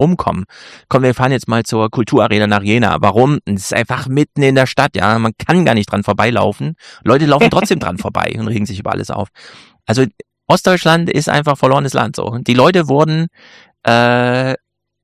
umkommen. Komm, wir fahren jetzt mal zur Kulturarena nach Jena. Warum? Es ist einfach mitten in der Stadt, ja. Man kann gar nicht dran vorbeilaufen. Leute laufen trotzdem dran vorbei und regen sich über alles auf. Also Ostdeutschland ist einfach verlorenes Land so. Die Leute wurden, denen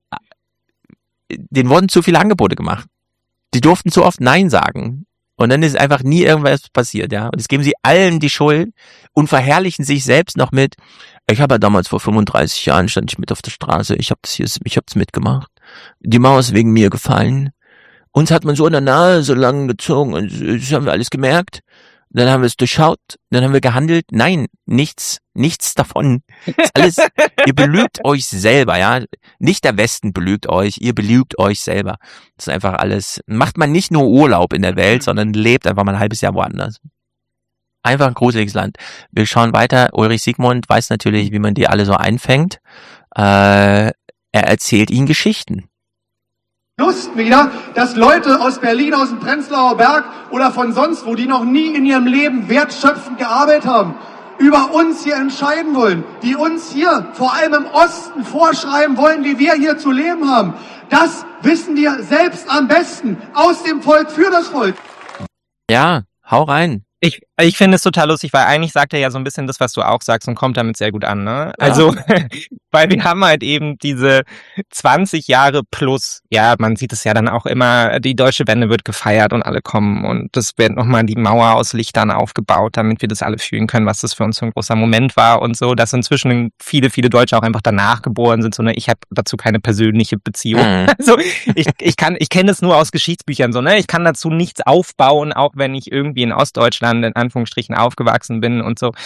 wurden zu viele Angebote gemacht. Die durften zu oft Nein sagen. Und dann ist einfach nie irgendwas passiert, ja. Und jetzt geben sie allen die Schuld und verherrlichen sich selbst noch mit, ich habe ja damals vor 35 Jahren stand ich mit auf der Straße, ich hab's mitgemacht. Die Mauer ist wegen mir gefallen. Uns hat man so in der Nase lang gezogen und das haben wir alles gemerkt. Dann haben wir es durchschaut, dann haben wir gehandelt. Nein, nichts davon. Das ist alles, ihr belügt euch selber, ja. Nicht der Westen belügt euch, ihr belügt euch selber. Das ist einfach alles, macht man nicht nur Urlaub in der Welt, sondern lebt einfach mal ein halbes Jahr woanders. Einfach ein gruseliges Land. Wir schauen weiter. Ulrich Siegmund weiß natürlich, wie man die alle so einfängt. Er erzählt ihnen Geschichten. Lust wieder, dass Leute aus Berlin, aus dem Prenzlauer Berg oder von sonst wo, die noch nie in ihrem Leben wertschöpfend gearbeitet haben, über uns hier entscheiden wollen, die uns hier, vor allem im Osten, vorschreiben wollen, wie wir hier zu leben haben. Das wissen wir selbst am besten. Aus dem Volk, für das Volk. Ja, hau rein. Ich finde es total lustig, weil eigentlich sagt er ja so ein bisschen das, was du auch sagst und kommt damit sehr gut an, ne? Also, weil wir haben halt eben diese 20 Jahre plus, ja, man sieht es ja dann auch immer, die deutsche Wende wird gefeiert und alle kommen und das wird nochmal die Mauer aus Lichtern aufgebaut, damit wir das alle fühlen können, was das für uns so ein großer Moment war und so, dass inzwischen viele Deutsche auch einfach danach geboren sind, so, ne? Ich habe dazu keine persönliche Beziehung. Also, ich kenne das nur aus Geschichtsbüchern, so, ne? Ich kann dazu nichts aufbauen, auch wenn ich irgendwie in Ostdeutschland in Anführungsstrichen aufgewachsen bin und so.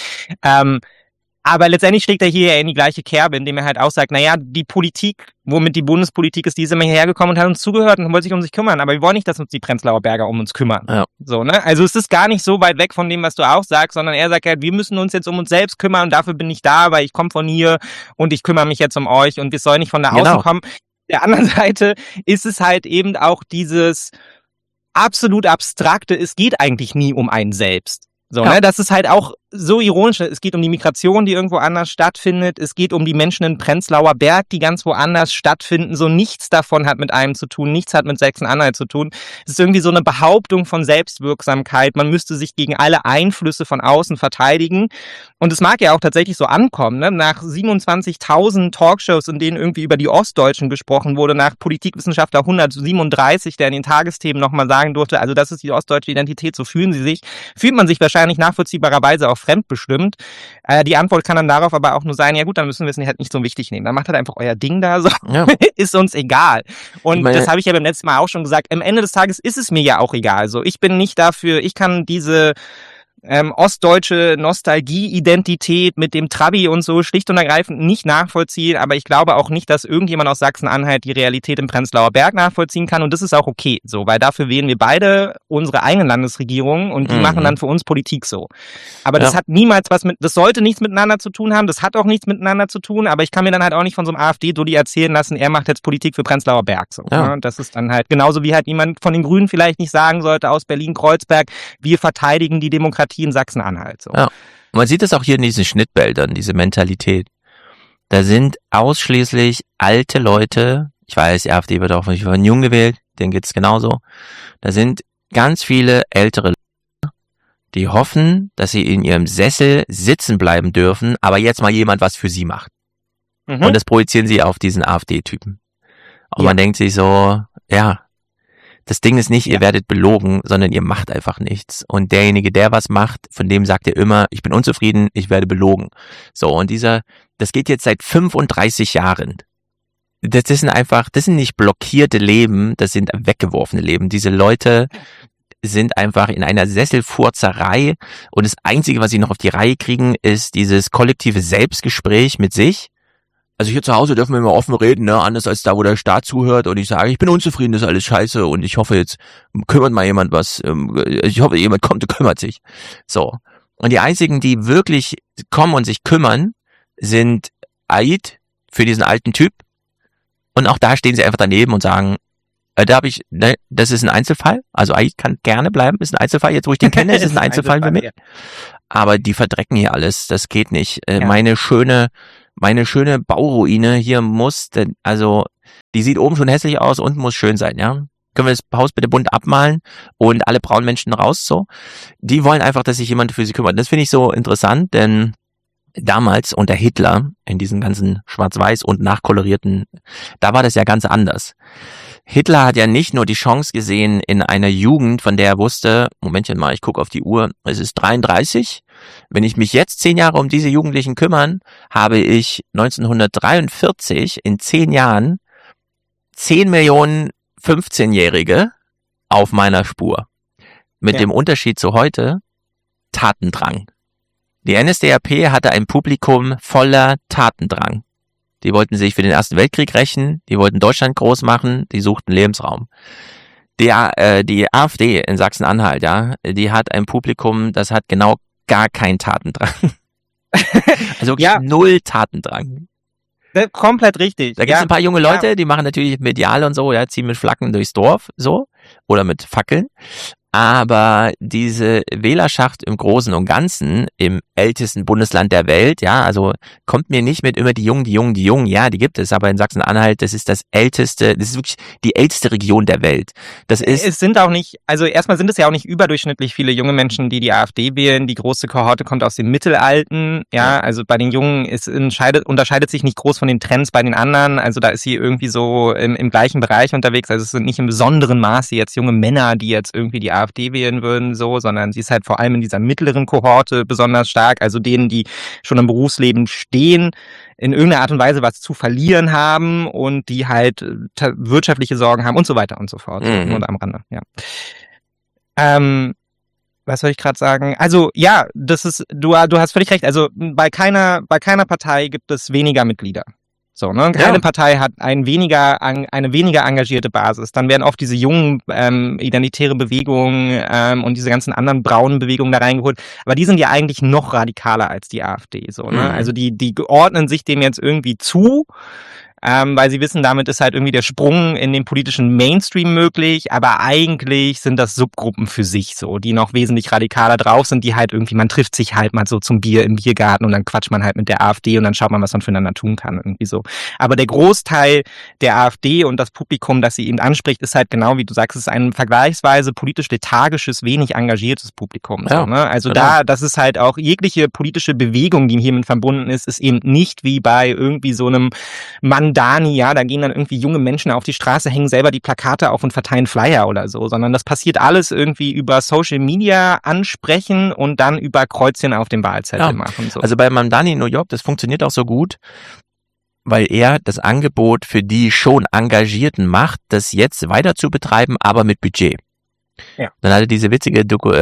Aber letztendlich schlägt er hier in die gleiche Kerbe, indem er halt auch sagt, naja, die Politik, womit die Bundespolitik ist, die ist immer hierher gekommen und hat uns zugehört und wollte sich um sich kümmern. Aber wir wollen nicht, dass uns die Prenzlauer Berger um uns kümmern. Ja. So, ne? Also es ist gar nicht so weit weg von dem, was du auch sagst, sondern er sagt halt, wir müssen uns jetzt um uns selbst kümmern und dafür bin ich da, weil ich komme von hier und ich kümmere mich jetzt um euch und wir sollen nicht von da außen kommen. Der anderen Seite ist es halt eben auch dieses absolut abstrakte, es geht eigentlich nie um einen selbst. So, ne? Das ist halt auch so ironisch. Es geht um die Migration, die irgendwo anders stattfindet. Es geht um die Menschen in Prenzlauer Berg, die ganz woanders stattfinden. So nichts davon hat mit einem zu tun. Nichts hat mit Sachsen-Anhalt zu tun. Es ist irgendwie so eine Behauptung von Selbstwirksamkeit. Man müsste sich gegen alle Einflüsse von außen verteidigen. Und es mag ja auch tatsächlich so ankommen, ne? Nach 27.000 Talkshows, in denen irgendwie über die Ostdeutschen gesprochen wurde, nach Politikwissenschaftler 137, der in den Tagesthemen nochmal sagen durfte, also das ist die ostdeutsche Identität, so fühlen sie sich, fühlt man sich wahrscheinlich nachvollziehbarerweise auch fremdbestimmt. Die Antwort kann dann darauf aber auch nur sein, ja gut, dann müssen wir es halt nicht so wichtig nehmen. Dann macht halt einfach euer Ding da, so ist uns egal. Und das habe ich ja beim letzten Mal auch schon gesagt, am Ende des Tages ist es mir ja auch egal. So, ich bin nicht dafür, ich kann diese ostdeutsche Nostalgie-Identität mit dem Trabi und so schlicht und ergreifend nicht nachvollziehen, aber ich glaube auch nicht, dass irgendjemand aus Sachsen-Anhalt die Realität im Prenzlauer Berg nachvollziehen kann und das ist auch okay, so, weil dafür wählen wir beide unsere eigenen Landesregierungen und die machen dann für uns Politik so. Aber das hat niemals das sollte nichts miteinander zu tun haben, das hat auch nichts miteinander zu tun, aber ich kann mir dann halt auch nicht von so einem AfD-Dulli erzählen lassen, er macht jetzt Politik für Prenzlauer Berg, so. Ja. Das ist dann halt genauso wie halt jemand von den Grünen vielleicht nicht sagen sollte aus Berlin-Kreuzberg, wir verteidigen die Demokratie in Sachsen-Anhalt. So. Ja. Man sieht es auch hier in diesen Schnittbildern, diese Mentalität. Da sind ausschließlich alte Leute, ich weiß, die AfD wird auch nicht von jung gewählt, denen geht's genauso. Da sind ganz viele ältere Leute, die hoffen, dass sie in ihrem Sessel sitzen bleiben dürfen, aber jetzt mal jemand was für sie macht. Und das projizieren sie auf diesen AfD-Typen. Und man denkt sich so, ja, das Ding ist nicht, ihr werdet belogen, sondern ihr macht einfach nichts. Und derjenige, der was macht, von dem sagt ihr immer, ich bin unzufrieden, ich werde belogen. So, und das geht jetzt seit 35 Jahren. Das sind nicht blockierte Leben, das sind weggeworfene Leben. Diese Leute sind einfach in einer Sesselfurzerei und das Einzige, was sie noch auf die Reihe kriegen, ist dieses kollektive Selbstgespräch mit sich. Also hier zu Hause dürfen wir immer offen reden, ne, anders als da, wo der Staat zuhört und ich sage, ich bin unzufrieden, das ist alles scheiße und ich hoffe jetzt kümmert mal jemand was, ich hoffe jemand kommt und kümmert sich. So. Und die einzigen, die wirklich kommen und sich kümmern, sind Aid für diesen alten Typ und auch da stehen sie einfach daneben und sagen, das ist ein Einzelfall, also Aid kann gerne bleiben, ist ein Einzelfall, jetzt wo ich den kenne, ist es ein Einzelfall für mich. Ja. Aber die verdrecken hier alles, das geht nicht. Meine schöne Bauruine hier muss, also Die sieht oben schon hässlich aus, unten muss schön sein, ja. Können wir das Haus bitte bunt abmalen und alle braunen Menschen raus, so. Die wollen einfach, dass sich jemand für sie kümmert. Das finde ich so interessant, denn damals unter Hitler, in diesen ganzen schwarz-weiß und nachkolorierten, da war das ja ganz anders. Hitler hat ja nicht nur die Chance gesehen in einer Jugend, von der er wusste, Momentchen mal, ich gucke auf die Uhr, es ist 33, wenn ich mich jetzt 10 Jahre um diese Jugendlichen kümmern, habe ich 1943 in 10 Jahren 10 Millionen 15-Jährige auf meiner Spur. Mit dem Unterschied zu heute, Tatendrang. Die NSDAP hatte ein Publikum voller Tatendrang. Die wollten sich für den Ersten Weltkrieg rächen, die wollten Deutschland groß machen, die suchten Lebensraum. Die AfD in Sachsen-Anhalt, ja, die hat ein Publikum, das hat genau gar keinen Tatendrang. Also null Tatendrang. Komplett richtig. Da gibt's ein paar junge Leute, die machen natürlich medial und so, ja, ziehen mit Flaggen durchs Dorf, so, oder mit Fackeln. Aber diese Wählerschaft im Großen und Ganzen, im ältesten Bundesland der Welt, ja, also kommt mir nicht mit immer die Jungen, ja, die gibt es, aber in Sachsen-Anhalt, das ist wirklich die älteste Region der Welt. Es sind auch nicht, also erstmal sind es ja auch nicht überdurchschnittlich viele junge Menschen, die AfD wählen. Die große Kohorte kommt aus den Mittelalten, ja, also bei den Jungen unterscheidet sich nicht groß von den Trends bei den anderen, also da ist sie irgendwie so im gleichen Bereich unterwegs, also es sind nicht im besonderen Maße jetzt junge Männer, die jetzt irgendwie die AfD wählen würden, so, sondern sie ist halt vor allem in dieser mittleren Kohorte besonders stark, also denen, die schon im Berufsleben stehen, in irgendeiner Art und Weise was zu verlieren haben und die halt wirtschaftliche Sorgen haben und so weiter und so fort. Nur am Rande, ja. Was soll ich gerade sagen? Also, ja, das ist, du hast völlig recht, also bei keiner Partei gibt es weniger Mitglieder. So, ne? Keine Partei hat eine weniger engagierte Basis. Dann werden oft diese jungen identitäre Bewegungen und diese ganzen anderen braunen Bewegungen da reingeholt. Aber die sind ja eigentlich noch radikaler als die AfD. So, ne? Also die ordnen sich dem jetzt irgendwie zu, weil sie wissen, damit ist halt irgendwie der Sprung in den politischen Mainstream möglich, aber eigentlich sind das Subgruppen für sich so, die noch wesentlich radikaler drauf sind, die halt irgendwie, man trifft sich halt mal so zum Bier im Biergarten und dann quatscht man halt mit der AfD und dann schaut man, was man füreinander tun kann, irgendwie so. Aber der Großteil der AfD und das Publikum, das sie eben anspricht, ist halt genau, wie du sagst, es ist ein vergleichsweise politisch lethargisches, wenig engagiertes Publikum. Ja, so, ne? Also genau. das ist halt auch jegliche politische Bewegung, die hiermit verbunden ist eben nicht wie bei irgendwie so einem Mandani, ja, da gehen dann irgendwie junge Menschen auf die Straße, hängen selber die Plakate auf und verteilen Flyer oder so, sondern das passiert alles irgendwie über Social Media ansprechen und dann über Kreuzchen auf dem Wahlzettel machen. So. Also bei Mandani in New York, das funktioniert auch so gut, weil er das Angebot für die schon Engagierten macht, das jetzt weiter zu betreiben, aber mit Budget. Ja. Dann hatte diese witzige,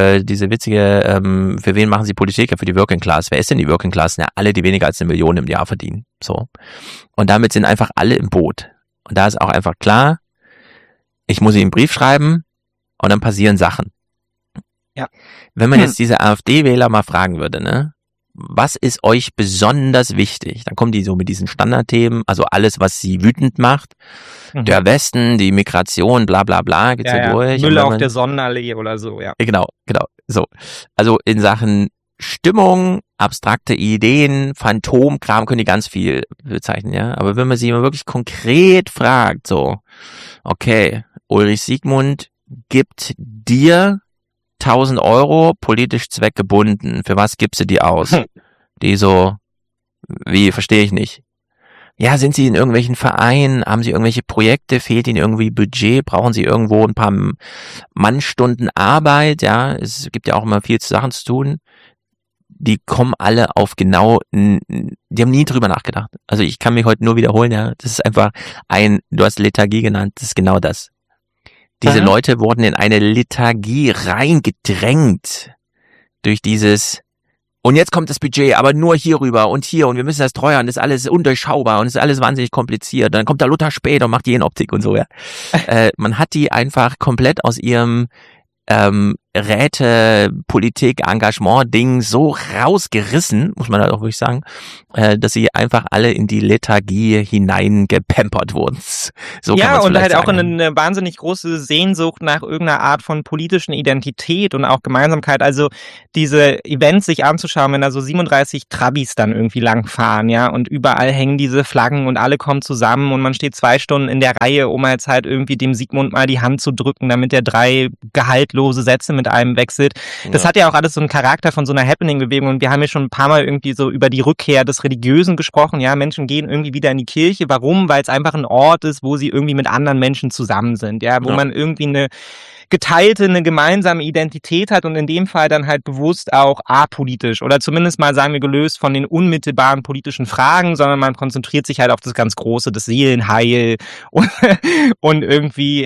für wen machen sie Politik? Ja, für die Working Class. Wer ist denn die Working Class? Ja, alle, die weniger als 1 Million im Jahr verdienen. So. Und damit sind einfach alle im Boot. Und da ist auch einfach klar, ich muss ihnen einen Brief schreiben und dann passieren Sachen. Ja. Wenn man jetzt diese AfD-Wähler mal fragen würde, ne? Was ist euch besonders wichtig? Dann kommen die so mit diesen Standardthemen, also alles, was sie wütend macht. Der Westen, die Migration, bla bla bla, geht's ja durch. Müll auf der Sonnenallee oder so, ja. Genau. So. Also in Sachen Stimmung, abstrakte Ideen, Phantomkram können die ganz viel bezeichnen, ja. Aber wenn man sie mal wirklich konkret fragt, so, okay, Ulrich Siegmund gibt dir 1.000 Euro politisch zweckgebunden. Für was gibst du die aus? Die so, wie, verstehe ich nicht. Ja, sind Sie in irgendwelchen Vereinen? Haben Sie irgendwelche Projekte? Fehlt Ihnen irgendwie Budget? Brauchen Sie irgendwo ein paar Mannstunden Arbeit? Ja, es gibt ja auch immer viel Sachen zu tun. Die kommen alle auf die haben nie drüber nachgedacht. Also ich kann mich heute nur wiederholen, ja. Das ist einfach du hast Lethargie genannt, das ist genau das. Diese Leute wurden in eine Lethargie reingedrängt durch dieses, und jetzt kommt das Budget, aber nur hier rüber und hier und wir müssen das treuern, das ist alles undurchschaubar und das ist alles wahnsinnig kompliziert. Dann kommt der Luther später und macht die Optik und so, ja. Man hat die einfach komplett aus ihrem Räte, Politik, Engagement, Ding so rausgerissen, muss man halt auch wirklich sagen, dass sie einfach alle in die Lethargie hineingepampert wurden. So ja, kann man's und vielleicht halt auch sagen. eine wahnsinnig große Sehnsucht nach irgendeiner Art von politischen Identität und auch Gemeinsamkeit. Also diese Events sich anzuschauen, wenn da so 37 Trabis dann irgendwie langfahren, ja, und überall hängen diese Flaggen und alle kommen zusammen und man steht 2 Stunden in der Reihe, um jetzt halt irgendwie dem Sigmund mal die Hand zu drücken, damit er 3 gehaltlose Sätze mit einem wechselt. Das hat ja auch alles so einen Charakter von so einer Happening-Bewegung und wir haben ja schon ein paar Mal irgendwie so über die Rückkehr des Religiösen gesprochen. Ja, Menschen gehen irgendwie wieder in die Kirche. Warum? Weil es einfach ein Ort ist, wo sie irgendwie mit anderen Menschen zusammen sind. Ja, wo man irgendwie eine gemeinsame Identität hat und in dem Fall dann halt bewusst auch apolitisch oder zumindest mal, sagen wir, gelöst von den unmittelbaren politischen Fragen, sondern man konzentriert sich halt auf das ganz Große, das Seelenheil und irgendwie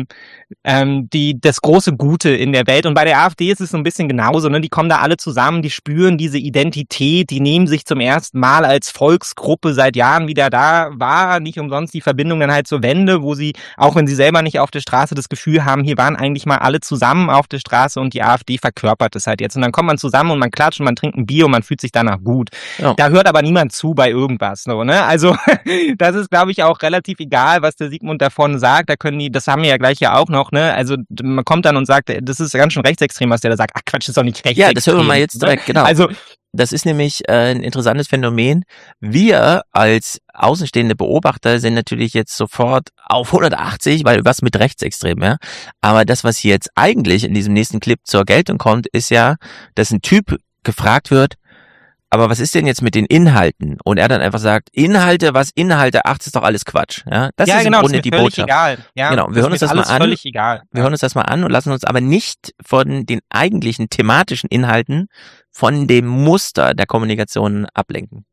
das große Gute in der Welt. Und bei der AfD ist es so ein bisschen genauso, ne? Die kommen da alle zusammen, die spüren diese Identität, die nehmen sich zum ersten Mal als Volksgruppe seit Jahren wieder da wahr, nicht umsonst die Verbindung dann halt zur Wende, wo sie, auch wenn sie selber nicht auf der Straße das Gefühl haben, hier waren eigentlich mal alle zusammen auf der Straße und die AfD verkörpert es halt jetzt. Und dann kommt man zusammen und man klatscht und man trinkt ein Bier und man fühlt sich danach gut. Ja. Da hört aber niemand zu bei irgendwas, so, ne? Also, das ist, glaube ich, auch relativ egal, was der Sigmund davon sagt. Da können die, das haben wir ja gleich ja auch noch, ne? Also, man kommt dann und sagt, das ist ganz schön rechtsextrem, was der da sagt. Ach Quatsch, das ist doch nicht rechtsextrem. Ja, das hören wir mal jetzt direkt, genau. Also, das ist nämlich ein interessantes Phänomen. Wir als außenstehende Beobachter sind natürlich jetzt sofort auf 180, weil was mit rechtsextrem, ja. Aber das, was hier jetzt eigentlich in diesem nächsten Clip zur Geltung kommt, ist ja, dass ein Typ gefragt wird, aber was ist denn jetzt mit den Inhalten? Und er dann einfach sagt, Inhalte, ach, das ist doch alles Quatsch. Ja, das ist im Grunde die Botschaft. Egal. Ja, genau, wir hören uns das mal an. Völlig egal. Wir hören uns das mal an und lassen uns aber nicht von den eigentlichen thematischen Inhalten, von dem Muster der Kommunikation ablenken.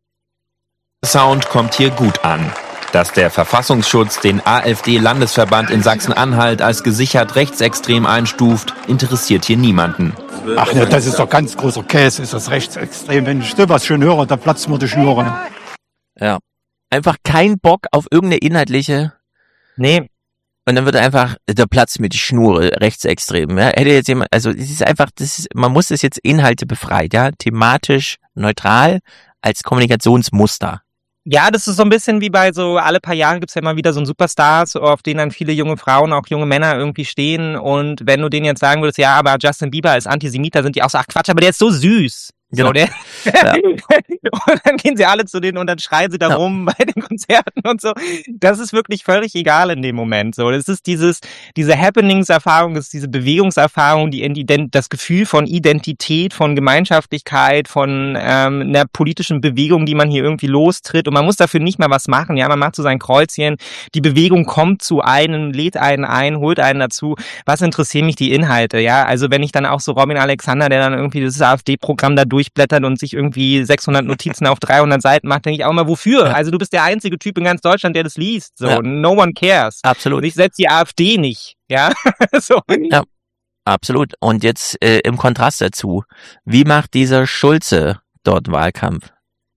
Sound kommt hier gut an. Dass der Verfassungsschutz den AfD-Landesverband in Sachsen-Anhalt als gesichert rechtsextrem einstuft, interessiert hier niemanden. Ach ne, das ist doch ganz großer Käse, ist das rechtsextrem. Wenn ich sowas schon höre, da platzt mir die Schnur. Ja, einfach kein Bock auf irgendeine inhaltliche. Nee. Und dann wird einfach der Platz mit die Schnur rechtsextrem. Ja? Hätte jetzt jemand, also es ist einfach, man muss das jetzt Inhalte befreit, ja, thematisch neutral als Kommunikationsmuster. Ja, das ist so ein bisschen wie bei so, alle paar Jahre gibt's ja immer wieder so einen Superstars, auf denen dann viele junge Frauen, auch junge Männer irgendwie stehen. Und wenn du denen jetzt sagen würdest, ja, aber Justin Bieber ist Antisemit, da sind die auch so, ach Quatsch, aber der ist so süß. Genau. So, ja. Und dann gehen sie alle zu denen und dann schreien sie da rum bei den Konzerten und so. Das ist wirklich völlig egal in dem Moment. So, das ist diese Happenings-Erfahrung, das ist diese Bewegungserfahrung, das Gefühl von Identität, von Gemeinschaftlichkeit, von einer politischen Bewegung, die man hier irgendwie lostritt. Und man muss dafür nicht mal was machen. Ja, man macht so sein Kreuzchen. Die Bewegung kommt zu einem, lädt einen ein, holt einen dazu. Was interessieren mich die Inhalte? Ja, also wenn ich dann auch so Robin Alexander, der dann irgendwie das AfD-Programm da durchblättert und sich irgendwie 600 Notizen auf 300 Seiten macht, denke ich auch mal, wofür? Ja. Also du bist der einzige Typ in ganz Deutschland, der das liest. So, ja. No one cares. Absolut. Und ich setze die AfD nicht. Ja, so. Ja, absolut. Und jetzt im Kontrast dazu, wie macht dieser Schulze dort Wahlkampf?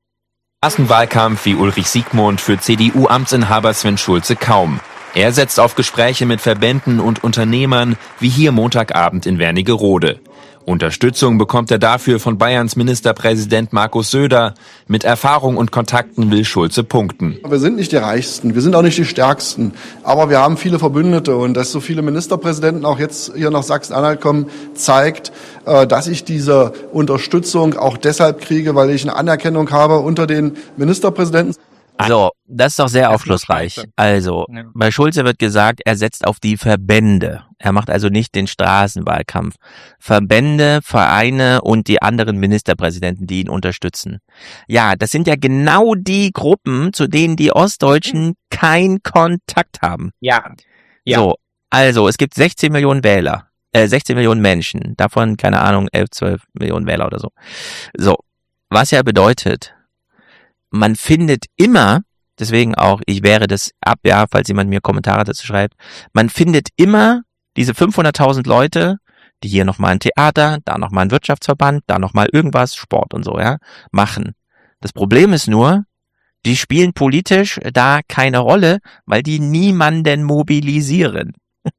Wahlkampf wie Ulrich Siegmund für CDU-Amtsinhaber Sven Schulze kaum. Er setzt auf Gespräche mit Verbänden und Unternehmern, wie hier Montagabend in Wernigerode. Unterstützung bekommt er dafür von Bayerns Ministerpräsident Markus Söder. Mit Erfahrung und Kontakten will Schulze punkten. Wir sind nicht die Reichsten, wir sind auch nicht die Stärksten, aber wir haben viele Verbündete und dass so viele Ministerpräsidenten auch jetzt hier nach Sachsen-Anhalt kommen, zeigt, dass ich diese Unterstützung auch deshalb kriege, weil ich eine Anerkennung habe unter den Ministerpräsidenten. So, das ist doch sehr aufschlussreich. Also, bei Schulze wird gesagt, er setzt auf die Verbände. Er macht also nicht den Straßenwahlkampf. Verbände, Vereine und die anderen Ministerpräsidenten, die ihn unterstützen. Ja, das sind ja genau die Gruppen, zu denen die Ostdeutschen keinen Kontakt haben. Ja. So, also, es gibt 16 Millionen Wähler, 16 Millionen Menschen. Davon, keine Ahnung, 11, 12 Millionen Wähler oder so. So, was ja bedeutet, man findet immer, deswegen auch, ich wehre das ab, ja, falls jemand mir Kommentare dazu schreibt, man findet immer diese 500.000 Leute, die hier nochmal ein Theater, da nochmal ein Wirtschaftsverband, da nochmal irgendwas, Sport und so, ja, machen. Das Problem ist nur, die spielen politisch da keine Rolle, weil die niemanden mobilisieren.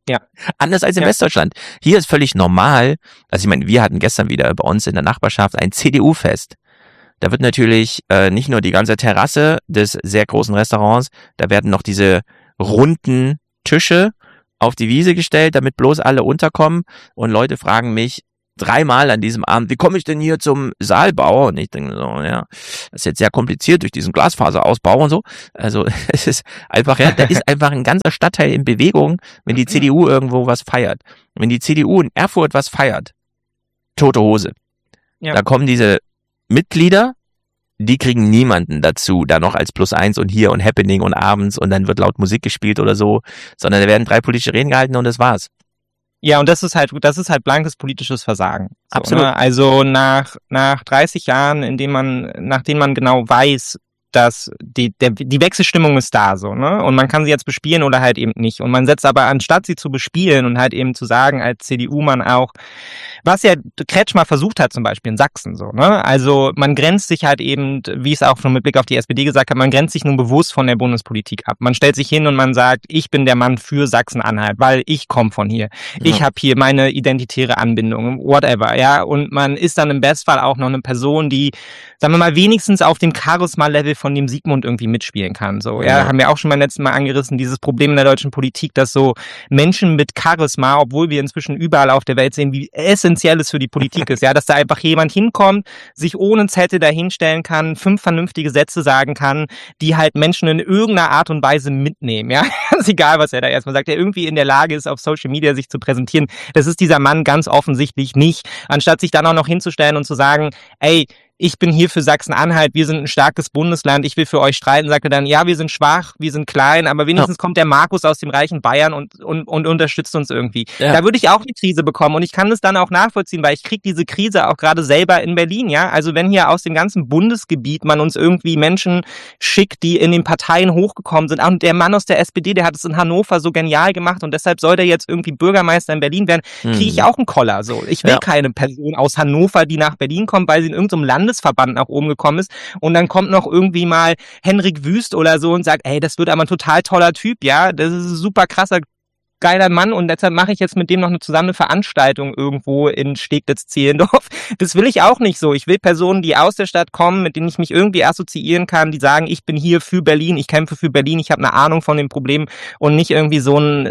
Ja. Anders als in Ja. Westdeutschland. Hier ist völlig normal, also ich meine, wir hatten gestern wieder bei uns in der Nachbarschaft ein CDU-Fest. Da wird natürlich nicht nur die ganze Terrasse des sehr großen Restaurants, da werden noch diese runden Tische auf die Wiese gestellt, damit bloß alle unterkommen. Und Leute fragen mich 3-mal an diesem Abend, wie komme ich denn hier zum Saalbau? Und ich denke so, ja, das ist jetzt sehr kompliziert durch diesen Glasfaserausbau und so. Also es ist einfach, ja, da ist einfach ein ganzer Stadtteil in Bewegung, wenn die CDU irgendwo was feiert. Wenn die CDU in Erfurt was feiert, tote Hose. Ja. Da kommen diese Mitglieder, die kriegen niemanden dazu, da noch als +1 und hier und Happening und abends und dann wird laut Musik gespielt oder so, sondern da werden 3 politische Reden gehalten und das war's. Ja, und das ist halt blankes politisches Versagen. So, Absolut. ne? Also nach 30 Jahren, nachdem man genau weiß, dass die Wechselstimmung ist da, so, ne? Und man kann sie jetzt bespielen oder halt eben nicht. Und man setzt aber, anstatt sie zu bespielen und halt eben zu sagen, als CDU-Mann auch, was ja Kretschmer versucht hat, zum Beispiel in Sachsen, so, ne? Also, man grenzt sich halt eben, wie ich es auch schon mit Blick auf die SPD gesagt habe, man grenzt sich nun bewusst von der Bundespolitik ab. Man stellt sich hin und man sagt, ich bin der Mann für Sachsen-Anhalt, weil ich komme von hier. Ich habe hier meine identitäre Anbindung, whatever, ja? Und man ist dann im Bestfall auch noch eine Person, die, sagen wir mal, wenigstens auf dem Charisma-Level von dem Sigmund irgendwie mitspielen kann. So, ja, haben wir auch schon beim letzten Mal angerissen, dieses Problem in der deutschen Politik, dass so Menschen mit Charisma, obwohl wir inzwischen überall auf der Welt sehen, wie essentiell es für die Politik ist, ja, dass da einfach jemand hinkommt, sich ohne Zettel dahinstellen kann, 5 vernünftige Sätze sagen kann, die halt Menschen in irgendeiner Art und Weise mitnehmen, ja. Ist egal, was er da erstmal sagt, der irgendwie in der Lage ist, auf Social Media sich zu präsentieren. Das ist dieser Mann ganz offensichtlich nicht, anstatt sich dann auch noch hinzustellen und zu sagen, ey, ich bin hier für Sachsen-Anhalt, wir sind ein starkes Bundesland, ich will für euch streiten, sagt er dann, ja, wir sind schwach, wir sind klein, aber wenigstens kommt der Markus aus dem reichen Bayern und unterstützt uns irgendwie. Ja. Da würde ich auch eine Krise bekommen und ich kann das dann auch nachvollziehen, weil ich kriege diese Krise auch gerade selber in Berlin, ja. Also wenn hier aus dem ganzen Bundesgebiet man uns irgendwie Menschen schickt, die in den Parteien hochgekommen sind, und der Mann aus der SPD, der hat es in Hannover so genial gemacht und deshalb soll der jetzt irgendwie Bürgermeister in Berlin werden, kriege ich auch einen Koller, so. Ich will keine Person aus Hannover, die nach Berlin kommt, weil sie in irgendeinem Landesverband nach oben gekommen ist und dann kommt noch irgendwie mal Henrik Wüst oder so und sagt, ey, das wird aber ein total toller Typ, ja, das ist ein super krasser, geiler Mann und deshalb mache ich jetzt mit dem noch eine Veranstaltung irgendwo in Steglitz-Zehlendorf. Das will ich auch nicht so. Ich will Personen, die aus der Stadt kommen, mit denen ich mich irgendwie assoziieren kann, die sagen, ich bin hier für Berlin, ich kämpfe für Berlin, ich habe eine Ahnung von dem Problem und nicht irgendwie so ein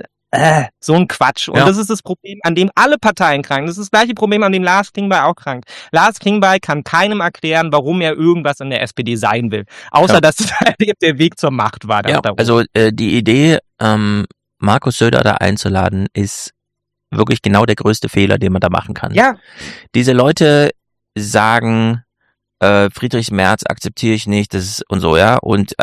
Quatsch. Und das ist das Problem, an dem alle Parteien kranken. Das ist das gleiche Problem, an dem Lars Klingbeil auch krankt. Lars Klingbeil kann keinem erklären, warum er irgendwas in der SPD sein will. Außer, dass es halt der Weg zur Macht war. Ja, also die Idee, Markus Söder da einzuladen, ist wirklich genau der größte Fehler, den man da machen kann. Ja. Diese Leute sagen, Friedrich Merz akzeptiere ich nicht, das ist und so, ja, und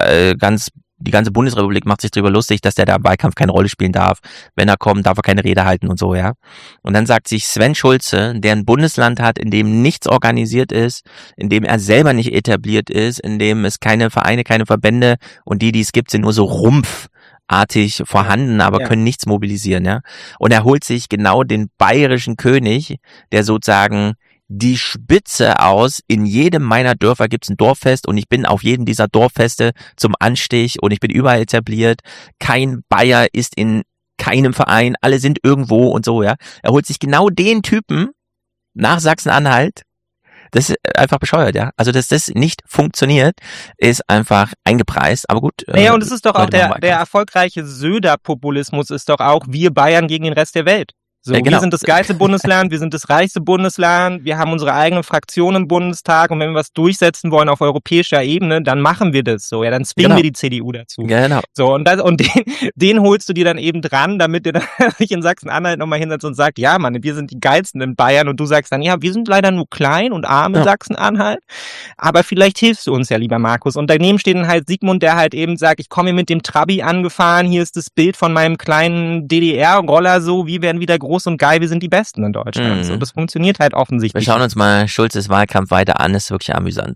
die ganze Bundesrepublik macht sich darüber lustig, dass der da im Wahlkampf keine Rolle spielen darf. Wenn er kommt, darf er keine Rede halten und so, ja. Und dann sagt sich Sven Schulze, der ein Bundesland hat, in dem nichts organisiert ist, in dem er selber nicht etabliert ist, in dem es keine Vereine, keine Verbände und die es gibt, sind nur so rumpfartig vorhanden, aber können nichts mobilisieren, ja. Und er holt sich genau den bayerischen König, der sozusagen die Spitze aus, in jedem meiner Dörfer gibt's ein Dorffest und ich bin auf jedem dieser Dorffeste zum Anstich und ich bin überall etabliert. Kein Bayer ist in keinem Verein, alle sind irgendwo und so, ja. Er holt sich genau den Typen nach Sachsen-Anhalt. Das ist einfach bescheuert, ja. Also, dass das nicht funktioniert, ist einfach eingepreist, aber gut. Naja, und es ist doch auch der erfolgreiche Söder-Populismus ist doch auch wir Bayern gegen den Rest der Welt. So, genau. Wir sind das geilste Bundesland, wir sind das reichste Bundesland, wir haben unsere eigene Fraktion im Bundestag und wenn wir was durchsetzen wollen auf europäischer Ebene, dann machen wir das so, ja, dann zwingen wir die CDU dazu. Genau. So, und den holst du dir dann eben dran, damit der dann sich in Sachsen-Anhalt nochmal hinsetzt und sagt, ja, Mann, wir sind die geilsten in Bayern und du sagst dann, ja, wir sind leider nur klein und arm in Sachsen-Anhalt, aber vielleicht hilfst du uns ja, lieber Markus. Und daneben steht dann halt Sigmund, der halt eben sagt, ich komme hier mit dem Trabi angefahren, hier ist das Bild von meinem kleinen DDR-Roller so, wir werden wieder groß und geil, wir sind die Besten in Deutschland. So, das funktioniert halt offensichtlich. Wir schauen uns mal Schulzes Wahlkampf weiter an, ist wirklich amüsant.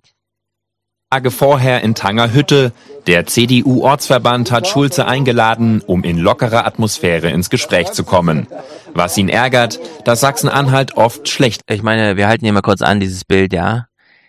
Tage vorher in Tangerhütte. Der CDU-Ortsverband hat Schulze eingeladen, um in lockerer Atmosphäre ins Gespräch zu kommen. Was ihn ärgert, dass Sachsen-Anhalt oft schlecht. Ich meine, wir halten hier mal kurz an, dieses Bild, ja.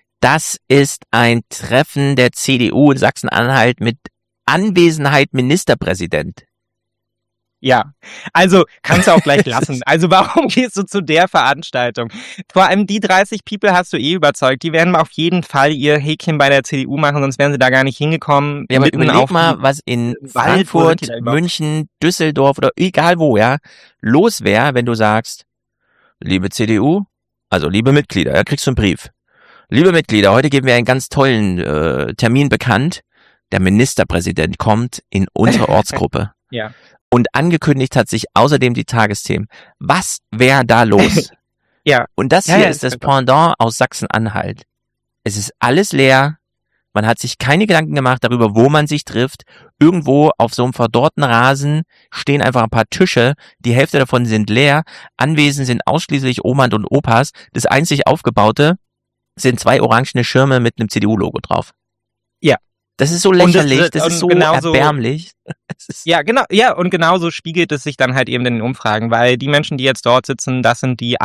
Das ist ein Treffen der CDU in Sachsen-Anhalt mit Anwesenheit Ministerpräsident. Ja, also kannst du auch gleich lassen. Also warum gehst du zu der Veranstaltung? Vor allem die 30 People hast du überzeugt. Die werden auf jeden Fall ihr Häkchen bei der CDU machen, sonst wären sie da gar nicht hingekommen. Ja, aber überleg mal, was in Frankfurt, München, Düsseldorf oder egal wo, ja, los wäre, wenn du sagst, liebe CDU, also liebe Mitglieder, ja, kriegst du einen Brief. Liebe Mitglieder, heute geben wir einen ganz tollen Termin bekannt. Der Ministerpräsident kommt in unsere Ortsgruppe. Ja. Und angekündigt hat sich außerdem die Tagesthemen. Was wäre da los? Ja. Und das hier ist das Pendant aus Sachsen-Anhalt. Es ist alles leer. Man hat sich keine Gedanken gemacht darüber, wo man sich trifft. Irgendwo auf so einem verdorrten Rasen stehen einfach ein paar Tische. Die Hälfte davon sind leer. Anwesend sind ausschließlich Omas und Opas. Das einzig Aufgebaute sind 2 orangene Schirme mit einem CDU-Logo drauf. Ja. Das ist so lächerlich, das ist so erbärmlich. Ja, genau, ja, und genauso spiegelt es sich dann halt eben in den Umfragen, weil die Menschen, die jetzt dort sitzen, das sind die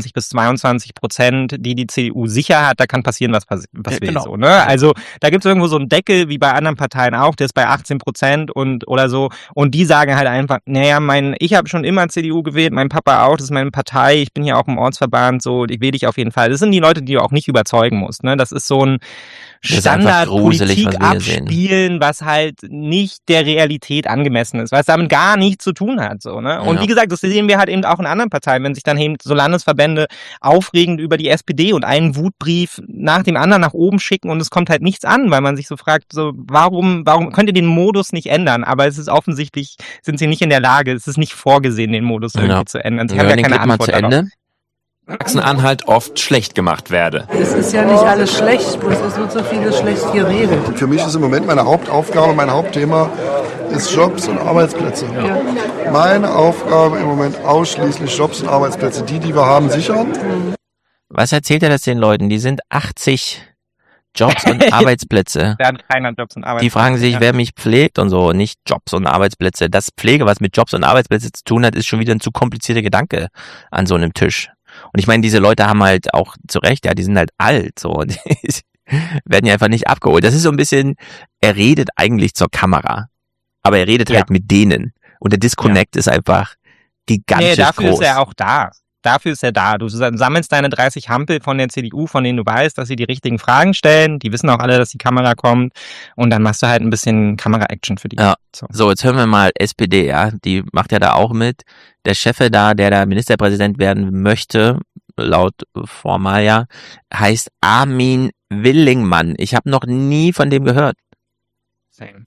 21-22%, die CDU sicher hat, da kann passieren, was will, genau. So, ne? Also, da gibt's irgendwo so einen Deckel, wie bei anderen Parteien auch, der ist bei 18% oder so, und die sagen halt einfach, naja, ich habe schon immer CDU gewählt, mein Papa auch, das ist meine Partei, ich bin hier auch im Ortsverband, so, ich wähle dich auf jeden Fall. Das sind die Leute, die du auch nicht überzeugen musst, ne? Das ist so ein Standardpolitik abspielen, was halt nicht der Realität angemessen ist, was damit gar nichts zu tun hat, so, ne? Und wie gesagt, das sehen wir halt eben auch in anderen Parteien, wenn sich dann eben so Landesverbände aufregend über die SPD und einen Wutbrief nach dem anderen nach oben schicken und es kommt halt nichts an, weil man sich so fragt, so, warum könnt ihr den Modus nicht ändern? Aber es ist offensichtlich, sind sie nicht in der Lage, es ist nicht vorgesehen, den Modus irgendwie zu ändern. Sie haben ja keine Antwort darauf. Sachsen-Anhalt oft schlecht gemacht werde. Es ist ja nicht alles schlecht, bloß es wird so vieles schlecht geredet. Für mich ist im Moment meine Hauptaufgabe, mein Hauptthema ist Jobs und Arbeitsplätze. Ja. Meine Aufgabe im Moment ausschließlich Jobs und Arbeitsplätze. Die wir haben, sichern. Was erzählt er das den Leuten? Die sind 80 Jobs und Arbeitsplätze. Da hat keiner Jobs und Arbeitsplätze. Die fragen sich, wer mich pflegt und so, nicht Jobs und Arbeitsplätze. Das Pflege, was mit Jobs und Arbeitsplätze zu tun hat, ist schon wieder ein zu komplizierter Gedanke an so einem Tisch. Und ich meine, diese Leute haben halt auch zu Recht, ja, die sind halt alt, so, die werden ja einfach nicht abgeholt. Das ist so ein bisschen, er redet eigentlich zur Kamera, aber er redet halt mit denen. Und der Disconnect ist einfach gigantisch groß. Dafür ist er auch da. Dafür ist er da. Du sammelst deine 30 Hampel von der CDU, von denen du weißt, dass sie die richtigen Fragen stellen. Die wissen auch alle, dass die Kamera kommt. Und dann machst du halt ein bisschen Kamera-Action für die. Ja. So, jetzt hören wir mal SPD, ja. Die macht ja da auch mit. Der Chef da, der da Ministerpräsident werden möchte, laut Formalia, heißt Armin Willingmann. Ich habe noch nie von dem gehört. Same.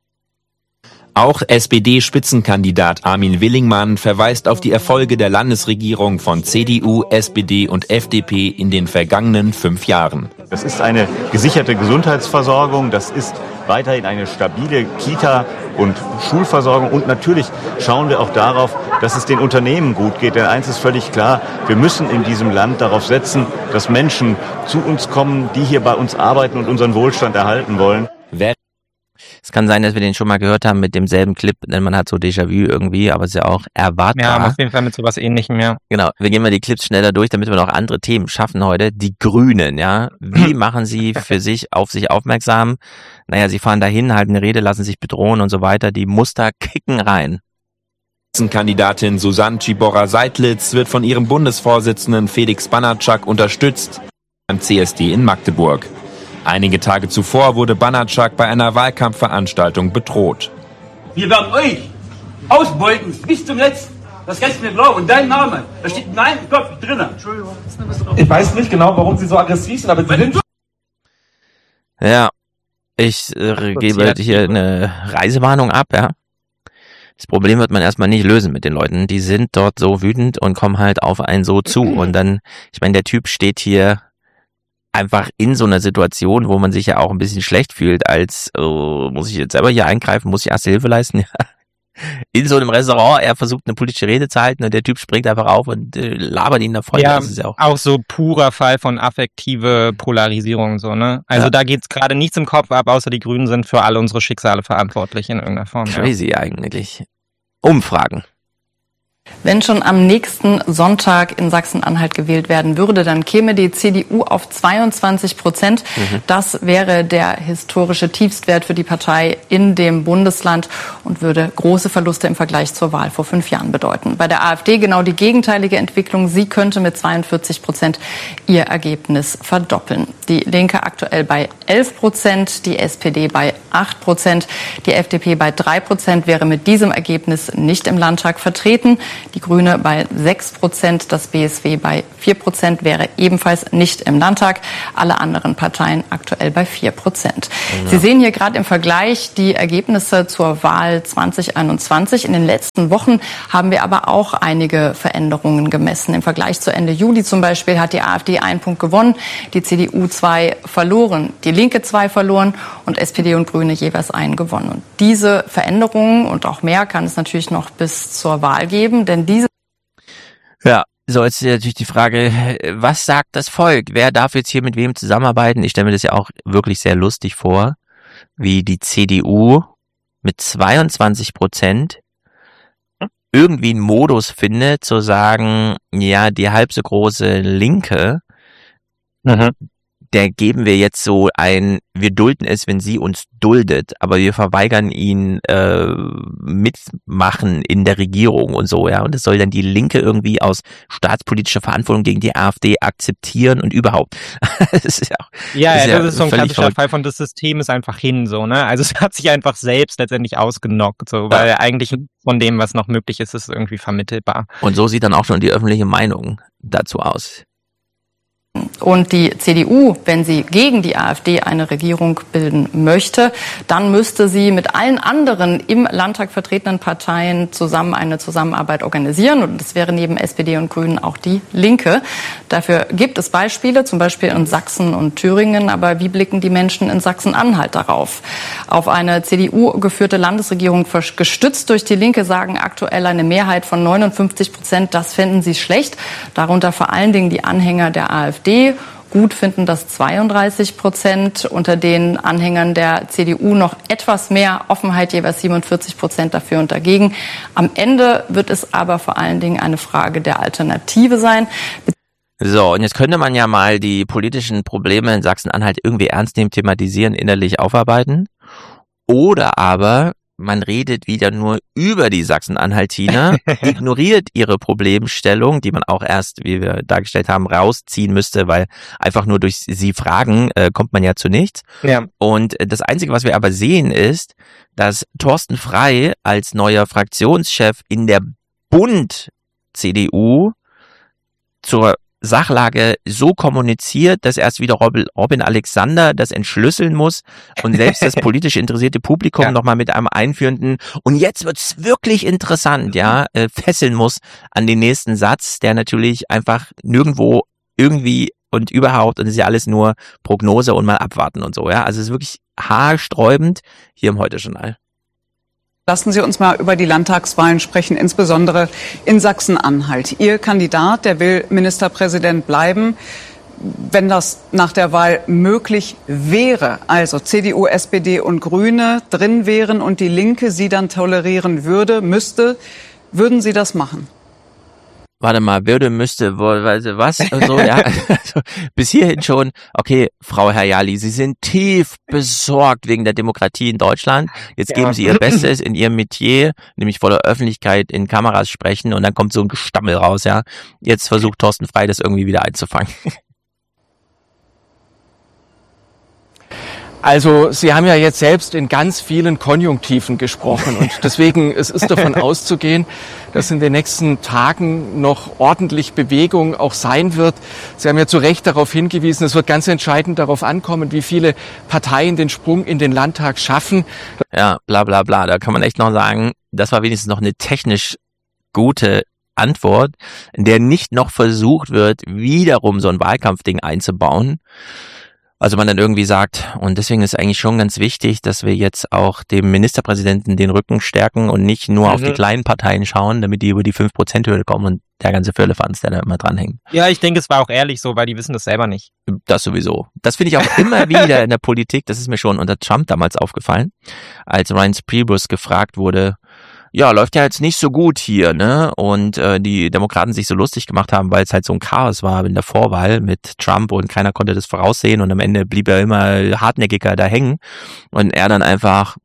Auch SPD-Spitzenkandidat Armin Willingmann verweist auf die Erfolge der Landesregierung von CDU, SPD und FDP in den vergangenen 5 Jahren. Das ist eine gesicherte Gesundheitsversorgung, das ist weiterhin eine stabile Kita- und Schulversorgung und natürlich schauen wir auch darauf, dass es den Unternehmen gut geht. Denn eins ist völlig klar, wir müssen in diesem Land darauf setzen, dass Menschen zu uns kommen, die hier bei uns arbeiten und unseren Wohlstand erhalten wollen. Es kann sein, dass wir den schon mal gehört haben mit demselben Clip, denn man hat so Déjà-vu irgendwie, aber es ist ja auch erwartbar. Ja, auf jeden Fall mit sowas Ähnlichem, ja. Genau, wir gehen mal die Clips schneller durch, damit wir noch andere Themen schaffen heute. Die Grünen, ja, wie machen sie für sich auf sich aufmerksam? Naja, sie fahren dahin, halten eine Rede, lassen sich bedrohen und so weiter. Die Muster kicken rein. Kandidatin Susanne Ciborra-Seidlitz wird von ihrem Bundesvorsitzenden Felix Banatschak unterstützt beim CSD in Magdeburg. Einige Tage zuvor wurde Banatschak bei einer Wahlkampfveranstaltung bedroht. Wir werden euch ausbeuten bis zum Letzten. Das kannst du mir glauben. Und dein Name, da steht in deinem Kopf drin. Entschuldigung. Ich weiß nicht genau, warum Sie so aggressiv sind, aber Sie sind... Ja, ich gebe hier eine Reisewarnung ab, ja. Das Problem wird man erstmal nicht lösen mit den Leuten. Die sind dort so wütend und kommen halt auf einen so zu. Und dann, ich meine, der Typ steht hier einfach in so einer Situation, wo man sich ja auch ein bisschen schlecht fühlt, als muss ich jetzt selber hier eingreifen, muss ich erste Hilfe leisten? Ja. In so einem Restaurant, er versucht eine politische Rede zu halten und der Typ springt einfach auf und labert ihn da voll. Ja, das ist ja auch so purer Fall von affektive Polarisierung, so, ne? Also da geht's gerade nichts im Kopf ab, außer die Grünen sind für alle unsere Schicksale verantwortlich in irgendeiner Form. Crazy eigentlich. Umfragen. Wenn schon am nächsten Sonntag in Sachsen-Anhalt gewählt werden würde, dann käme die CDU auf 22%. Das wäre der historische Tiefstwert für die Partei in dem Bundesland und würde große Verluste im Vergleich zur Wahl vor 5 Jahren bedeuten. Bei der AfD genau die gegenteilige Entwicklung. Sie könnte mit 42% ihr Ergebnis verdoppeln. Die Linke aktuell bei 11%, die SPD bei 8%, die FDP bei 3%, wäre mit diesem Ergebnis nicht im Landtag vertreten. Die Grüne bei 6%, das BSW bei 4%, wäre ebenfalls nicht im Landtag. Alle anderen Parteien aktuell bei 4%. Ja. Sie sehen hier gerade im Vergleich die Ergebnisse zur Wahl 2021. In den letzten Wochen haben wir aber auch einige Veränderungen gemessen. Im Vergleich zu Ende Juli zum Beispiel hat die AfD 1 Punkt gewonnen, die CDU 2 verloren, die Linke 2 verloren und SPD und Grüne jeweils 1 gewonnen. Und diese Veränderungen und auch mehr kann es natürlich noch bis zur Wahl geben, denn diese... Ja, so jetzt ist natürlich die Frage, was sagt das Volk? Wer darf jetzt hier mit wem zusammenarbeiten? Ich stelle mir das ja auch wirklich sehr lustig vor, wie die CDU mit 22% irgendwie einen Modus findet, zu sagen, ja, die halb so große Linke, der geben wir jetzt so ein, wir dulden es, wenn sie uns duldet, aber wir verweigern ihn mitmachen in der Regierung und so, ja. Und das soll dann die Linke irgendwie aus staatspolitischer Verantwortung gegen die AfD akzeptieren und überhaupt. Das ist ja auch, das ist so ein klassischer Fall von, das System ist einfach hin, so, ne. Also es hat sich einfach selbst letztendlich ausgenockt, so, weil eigentlich von dem, was noch möglich ist, ist irgendwie vermittelbar. Und so sieht dann auch schon die öffentliche Meinung dazu aus. Und die CDU, wenn sie gegen die AfD eine Regierung bilden möchte, dann müsste sie mit allen anderen im Landtag vertretenen Parteien zusammen eine Zusammenarbeit organisieren. Und das wäre neben SPD und Grünen auch die Linke. Dafür gibt es Beispiele, zum Beispiel in Sachsen und Thüringen. Aber wie blicken die Menschen in Sachsen-Anhalt darauf? Auf eine CDU-geführte Landesregierung gestützt durch die Linke sagen aktuell eine Mehrheit von 59%. Das fänden sie schlecht. Darunter vor allen Dingen die Anhänger der AfD. Gut finden das 32%, unter den Anhängern der CDU noch etwas mehr Offenheit, jeweils 47% dafür und dagegen. Am Ende wird es aber vor allen Dingen eine Frage der Alternative sein. So, und jetzt könnte man ja mal die politischen Probleme in Sachsen-Anhalt irgendwie ernst nehmen, thematisieren, innerlich aufarbeiten. Oder aber man redet wieder nur über die Sachsen-Anhaltiner, ignoriert ihre Problemstellung, die man auch erst, wie wir dargestellt haben, rausziehen müsste, weil einfach nur durch sie fragen, kommt man ja zu nichts. Ja. Und das Einzige, was wir aber sehen, ist, dass Thorsten Frey als neuer Fraktionschef in der Bund-CDU zur Sachlage so kommuniziert, dass erst wieder Robin Alexander das entschlüsseln muss und selbst das politisch interessierte Publikum nochmal mit einem einführenden und jetzt wird's wirklich interessant, fesseln muss an den nächsten Satz, der natürlich einfach nirgendwo irgendwie und überhaupt, und es ist ja alles nur Prognose und mal abwarten und so, ja. Also es ist wirklich haarsträubend hier im Heute-Journal. Lassen Sie uns mal über die Landtagswahlen sprechen, insbesondere in Sachsen-Anhalt. Ihr Kandidat, der will Ministerpräsident bleiben. Wenn das nach der Wahl möglich wäre, also CDU, SPD und Grüne drin wären und die Linke sie dann tolerieren müsste, würden Sie das machen? Warte mal, müsste, was? So, ja. Also, bis hierhin schon, okay, Frau Herjali, Sie sind tief besorgt wegen der Demokratie in Deutschland. Jetzt geben Sie Ihr Bestes in Ihrem Metier, nämlich vor der Öffentlichkeit in Kameras sprechen und dann kommt so ein Gestammel raus, ja. Jetzt versucht Thorsten Frey, das irgendwie wieder einzufangen. Also Sie haben ja jetzt selbst in ganz vielen Konjunktiven gesprochen und deswegen es ist davon auszugehen, dass in den nächsten Tagen noch ordentlich Bewegung auch sein wird. Sie haben ja zu Recht darauf hingewiesen, es wird ganz entscheidend darauf ankommen, wie viele Parteien den Sprung in den Landtag schaffen. Ja, bla bla bla, da kann man echt noch sagen, das war wenigstens noch eine technisch gute Antwort, in der nicht noch versucht wird, wiederum so ein Wahlkampfding einzubauen. Also man dann irgendwie sagt, und deswegen ist eigentlich schon ganz wichtig, dass wir jetzt auch dem Ministerpräsidenten den Rücken stärken und nicht nur auf die kleinen Parteien schauen, damit die über die 5%-Hürde kommen und der ganze Firlefanz, der da immer dranhängt. Ja, ich denke, es war auch ehrlich so, weil die wissen das selber nicht. Das sowieso. Das finde ich auch immer wieder in der Politik, das ist mir schon unter Trump damals aufgefallen, als Reince Priebus gefragt wurde, ja, läuft ja jetzt nicht so gut hier, ne? Und die Demokraten sich so lustig gemacht haben, weil es halt so ein Chaos war in der Vorwahl mit Trump und keiner konnte das voraussehen und am Ende blieb er immer hartnäckiger da hängen und er dann einfach,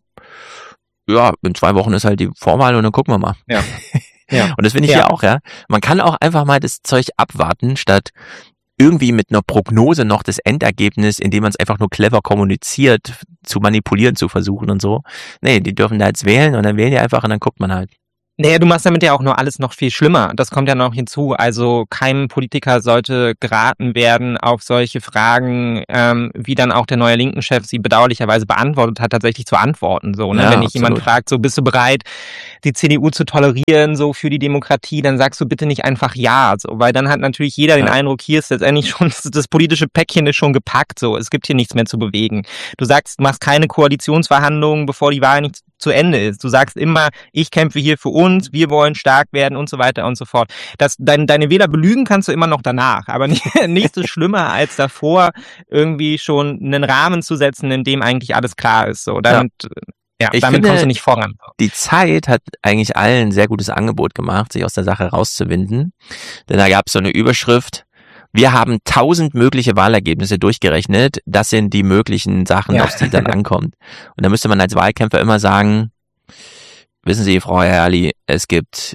ja, in 2 Wochen ist halt die Vorwahl und dann gucken wir mal. Ja. Ja. Und das finde ich hier auch, ja. Man kann auch einfach mal das Zeug abwarten, statt irgendwie mit einer Prognose noch das Endergebnis, indem man es einfach nur clever kommuniziert, zu manipulieren zu versuchen und so. Nee, die dürfen da jetzt wählen und dann wählen die einfach und dann guckt man halt. Naja, du machst damit ja auch nur alles noch viel schlimmer. Das kommt ja noch hinzu. Also keinem Politiker sollte geraten werden, auf solche Fragen, wie dann auch der neue Linken-Chef sie bedauerlicherweise beantwortet hat, tatsächlich zu antworten. So, ne? Ja, Wenn dich absolut. jemand fragt, so bist du bereit, die CDU zu tolerieren, so für die Demokratie, dann sagst du bitte nicht einfach ja. So, weil dann hat natürlich jeder den Eindruck, hier ist letztendlich schon, das politische Päckchen ist schon gepackt. So, es gibt hier nichts mehr zu bewegen. Du sagst, machst keine Koalitionsverhandlungen, bevor die Wahl nicht zu Ende ist. Du sagst immer, ich kämpfe hier für uns, wir wollen stark werden und so weiter und so fort. Deine Wähler belügen kannst du immer noch danach, aber nichts ist schlimmer als davor, irgendwie schon einen Rahmen zu setzen, in dem eigentlich alles klar ist. So, damit damit kommst du nicht voran. Die Zeit hat eigentlich allen ein sehr gutes Angebot gemacht, sich aus der Sache rauszuwinden. Denn da gab es so eine Überschrift: Wir haben 1000 mögliche Wahlergebnisse durchgerechnet. Das sind die möglichen Sachen, auf die dann ankommt. Und da müsste man als Wahlkämpfer immer sagen, wissen Sie, Frau Herrli, es gibt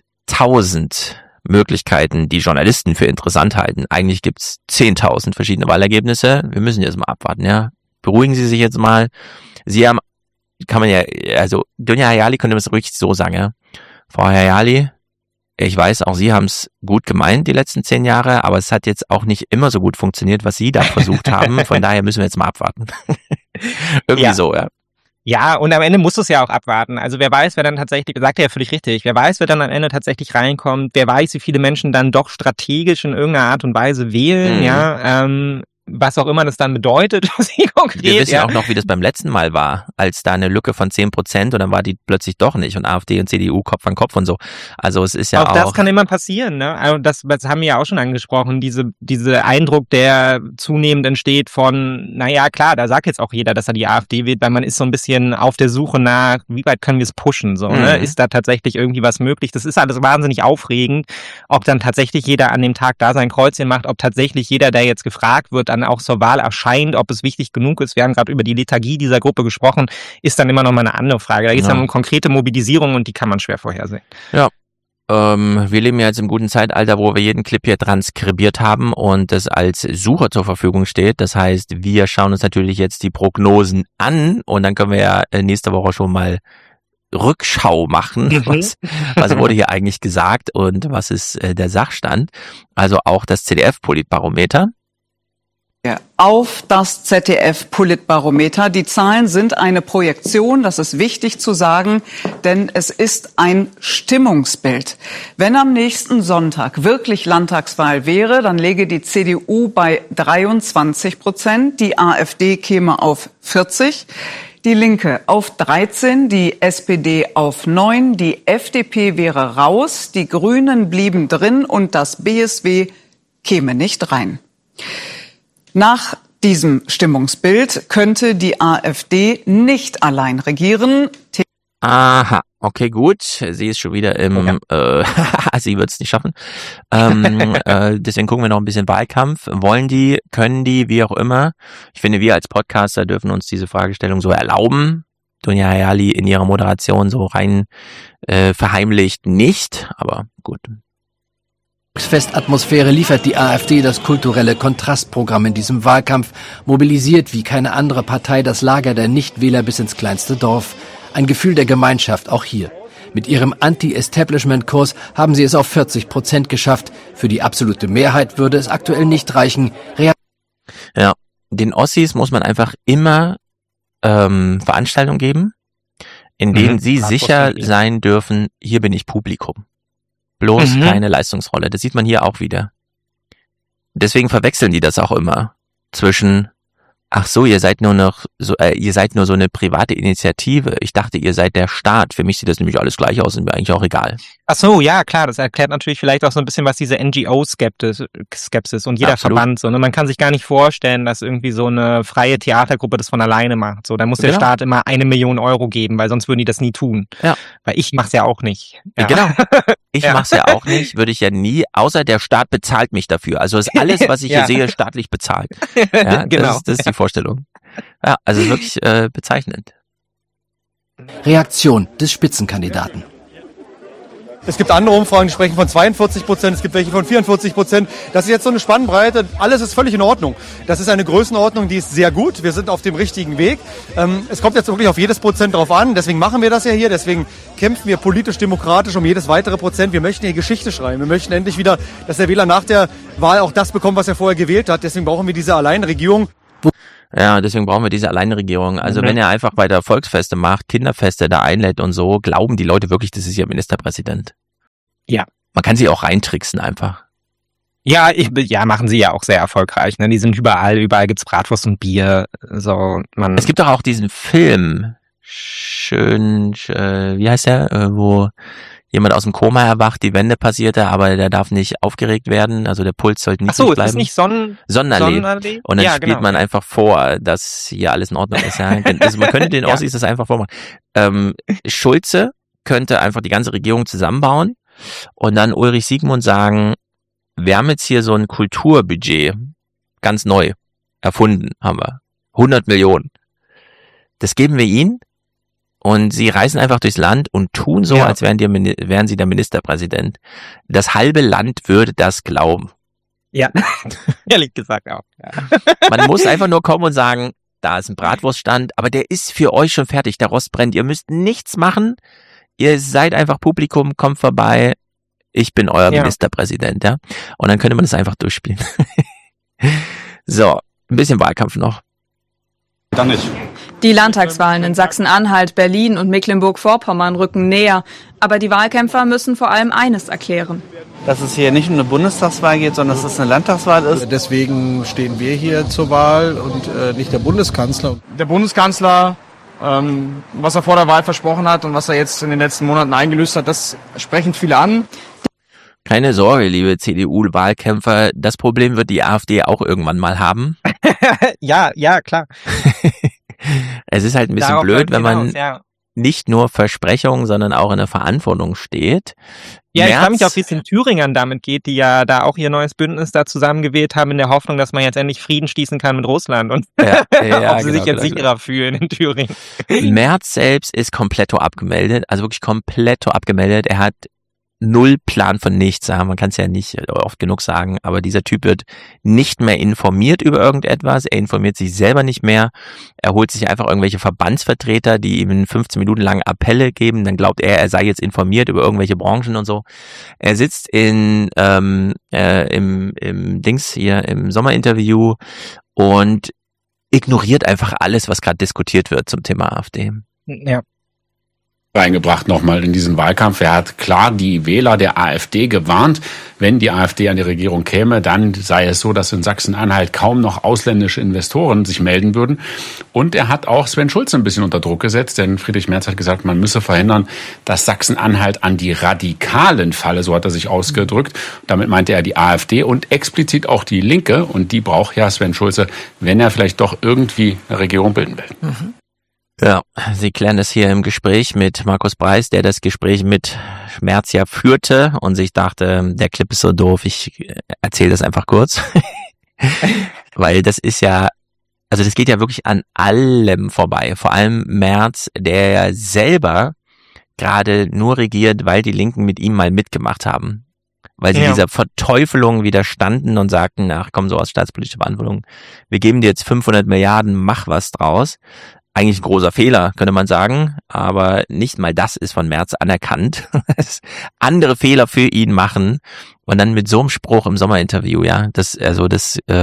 1000 Möglichkeiten, die Journalisten für interessant halten. Eigentlich gibt's 10.000 verschiedene Wahlergebnisse. Wir müssen jetzt mal abwarten, ja. Beruhigen Sie sich jetzt mal. Sie haben, kann man ja, also Dunja Hayali könnte man es ruhig so sagen, ja. Frau Hayali, ich weiß, auch Sie haben es gut gemeint die letzten 10 Jahre, aber es hat jetzt auch nicht immer so gut funktioniert, was Sie da versucht haben. Von daher müssen wir jetzt mal abwarten. Irgendwie so, ja. Ja, und am Ende musst du es ja auch abwarten. Also wer weiß, wer dann tatsächlich, sagt er ja völlig richtig, wer weiß, wer dann am Ende tatsächlich reinkommt, wer weiß, wie viele Menschen dann doch strategisch in irgendeiner Art und Weise wählen, was auch immer das dann bedeutet für sie konkret. Wir wissen auch noch, wie das beim letzten Mal war, als da eine Lücke von 10% und dann war die plötzlich doch nicht und AfD und CDU Kopf an Kopf und so. Also es ist ja auch... das kann immer passieren, ne? Also das haben wir ja auch schon angesprochen, diese Eindruck, der zunehmend entsteht von, naja, klar, da sagt jetzt auch jeder, dass er die AfD wählt, weil man ist so ein bisschen auf der Suche nach, wie weit können wir es pushen, so, ne? Ist da tatsächlich irgendwie was möglich? Das ist alles wahnsinnig aufregend, ob dann tatsächlich jeder an dem Tag da sein Kreuzchen macht, ob tatsächlich jeder, der jetzt gefragt wird, dann auch zur Wahl erscheint, ob es wichtig genug ist. Wir haben gerade über die Lethargie dieser Gruppe gesprochen, ist dann immer noch mal eine andere Frage. Da geht es dann um konkrete Mobilisierung und die kann man schwer vorhersehen. Ja. Wir leben ja jetzt im guten Zeitalter, wo wir jeden Clip hier transkribiert haben und das als Sucher zur Verfügung steht. Das heißt, wir schauen uns natürlich jetzt die Prognosen an und dann können wir ja nächste Woche schon mal Rückschau machen. Was wurde hier eigentlich gesagt und was ist der Sachstand? Also auch das ZDF-Politbarometer. Auf das ZDF-Politbarometer. Die Zahlen sind eine Projektion, das ist wichtig zu sagen, denn es ist ein Stimmungsbild. Wenn am nächsten Sonntag wirklich Landtagswahl wäre, dann läge die CDU bei 23%, die AfD käme auf 40%, die Linke auf 13%, die SPD auf 9%, die FDP wäre raus, die Grünen blieben drin und das BSW käme nicht rein. Nach diesem Stimmungsbild könnte die AfD nicht allein regieren. Aha, okay, gut. Sie ist schon wieder im, sie wird es nicht schaffen. Deswegen gucken wir noch ein bisschen Wahlkampf. Wollen die, können die, wie auch immer. Ich finde, wir als Podcaster dürfen uns diese Fragestellung so erlauben. Dunja Hayali in ihrer Moderation so rein verheimlicht nicht, aber gut. Festatmosphäre liefert die AfD das kulturelle Kontrastprogramm in diesem Wahlkampf, mobilisiert wie keine andere Partei das Lager der Nichtwähler bis ins kleinste Dorf. Ein Gefühl der Gemeinschaft auch hier. Mit ihrem Anti-Establishment-Kurs haben sie es auf 40% geschafft. Für die absolute Mehrheit würde es aktuell nicht reichen. Ja, den Ossis muss man einfach immer Veranstaltungen geben, in denen sie sicher sein dürfen, hier bin ich Publikum. Bloß keine Leistungsrolle. Das sieht man hier auch wieder. Deswegen verwechseln die das auch immer zwischen, ach so, ihr seid nur so eine private Initiative. Ich dachte, ihr seid der Staat. Für mich sieht das nämlich alles gleich aus und mir eigentlich auch egal. Ach so, ja, klar, das erklärt natürlich vielleicht auch so ein bisschen, was diese NGO-Skepsis und jeder Absolut. Verband so, ne? Man kann sich gar nicht vorstellen, dass irgendwie so eine freie Theatergruppe das von alleine macht. So, da muss der Genau. Staat immer 1 Million Euro geben, weil sonst würden die das nie tun. Ja. Weil ich mach's ja auch nicht. Ja. Genau. Ich Ja. mach's ja auch nicht, würde ich ja nie, außer der Staat bezahlt mich dafür. Also ist alles, was ich Ja. hier sehe, staatlich bezahlt. Ja, Genau. Das ist die Vorstellung. Ja, also ist wirklich bezeichnend. Reaktion des Spitzenkandidaten. Es gibt andere Umfragen, die sprechen von 42%, es gibt welche von 44%. Das ist jetzt so eine Spannbreite, alles ist völlig in Ordnung. Das ist eine Größenordnung, die ist sehr gut, wir sind auf dem richtigen Weg. Es kommt jetzt wirklich auf jedes Prozent drauf an, deswegen machen wir das ja hier, deswegen kämpfen wir politisch-demokratisch um jedes weitere Prozent. Wir möchten hier Geschichte schreiben, wir möchten endlich wieder, dass der Wähler nach der Wahl auch das bekommt, was er vorher gewählt hat. Deswegen brauchen wir diese Alleinregierung. Ja, deswegen brauchen wir diese Alleinregierung. Also wenn er einfach weiter Volksfeste macht, Kinderfeste da einlädt und so, glauben die Leute wirklich, das ist ihr Ministerpräsident. Ja. Man kann sie auch reintricksen einfach. Ja, machen sie ja auch sehr erfolgreich. Ne? Die sind überall gibt's Bratwurst und Bier. So, Es gibt doch auch diesen Film, wie heißt der, wo jemand aus dem Koma erwacht, die Wende passierte, aber der darf nicht aufgeregt werden, also der Puls sollte nicht Ach so, bleiben. ist nicht Sonnenallee? Und dann Ja, spielt genau. man einfach vor, dass hier alles in Ordnung ist. Ja. Also man könnte den Ja. Ossis das einfach vormachen. Schulze könnte einfach die ganze Regierung zusammenbauen und dann Ulrich Siegmund sagen, wir haben jetzt hier so ein Kulturbudget, ganz neu, erfunden haben wir, 100 Millionen. Das geben wir ihnen und sie reisen einfach durchs Land und tun so, Ja. als wären sie der Ministerpräsident. Das halbe Land würde das glauben. Ja, ehrlich gesagt auch. Ja. Man muss einfach nur kommen und sagen, da ist ein Bratwurststand, aber der ist für euch schon fertig, der Rost brennt, ihr müsst nichts machen, ihr seid einfach Publikum, kommt vorbei, ich bin euer Ministerpräsident, ja. Und dann könnte man das einfach durchspielen. So, ein bisschen Wahlkampf noch. Dann nicht. Die Landtagswahlen in Sachsen-Anhalt, Berlin und Mecklenburg-Vorpommern rücken näher. Aber die Wahlkämpfer müssen vor allem eines erklären. Dass es hier nicht um eine Bundestagswahl geht, sondern dass es eine Landtagswahl ist. Deswegen stehen wir hier zur Wahl und nicht der Bundeskanzler. Der Bundeskanzler, was er vor der Wahl versprochen hat und was er jetzt in den letzten Monaten eingelöst hat, das sprechen viele an. Keine Sorge, liebe CDU-Wahlkämpfer, das Problem wird die AfD auch irgendwann mal haben. Ja, klar. Es ist halt ein bisschen Darauf blöd, wenn man hinaus, ja. nicht nur Versprechungen, sondern auch in der Verantwortung steht. Ja, ich frage mich auch, wie es den Thüringern damit geht, die ja da auch ihr neues Bündnis da zusammengewählt haben, in der Hoffnung, dass man jetzt endlich Frieden schließen kann mit Russland und ob sie sich jetzt sicherer fühlen in Thüringen. Merz selbst ist kompletto abgemeldet, also wirklich kompletto abgemeldet. Er hat null Plan von nichts. Man kann es ja nicht oft genug sagen, aber dieser Typ wird nicht mehr informiert über irgendetwas. Er informiert sich selber nicht mehr. Er holt sich einfach irgendwelche Verbandsvertreter, die ihm 15 Minuten lang Appelle geben. Dann glaubt er sei jetzt informiert über irgendwelche Branchen und so. Er sitzt im Dings hier im Sommerinterview und ignoriert einfach alles, was gerade diskutiert wird zum Thema AfD. Ja. Reingebracht nochmal in diesen Wahlkampf. Er hat klar die Wähler der AfD gewarnt, wenn die AfD an die Regierung käme, dann sei es so, dass in Sachsen-Anhalt kaum noch ausländische Investoren sich melden würden. Und er hat auch Sven Schulze ein bisschen unter Druck gesetzt, denn Friedrich Merz hat gesagt, man müsse verhindern, dass Sachsen-Anhalt an die Radikalen falle, so hat er sich ausgedrückt. Damit meinte er die AfD und explizit auch die Linke. Und die braucht ja Sven Schulze, wenn er vielleicht doch irgendwie eine Regierung bilden will. Mhm. Ja, Sie klären das hier im Gespräch mit Markus Preis, der das Gespräch mit Merz ja führte und sich dachte, der Clip ist so doof, ich erzähle das einfach kurz. Weil das ist ja, also das geht ja wirklich an allem vorbei. Vor allem Merz, der ja selber gerade nur regiert, weil die Linken mit ihm mal mitgemacht haben. Weil sie dieser Verteufelung widerstanden und sagten, ach komm, so aus staatspolitischer Verantwortung, wir geben dir jetzt 500 Milliarden, mach was draus. Eigentlich ein großer Fehler, könnte man sagen, aber nicht mal das ist von Merz anerkannt. Andere Fehler für ihn machen und dann mit so einem Spruch im Sommerinterview, ja, ich kann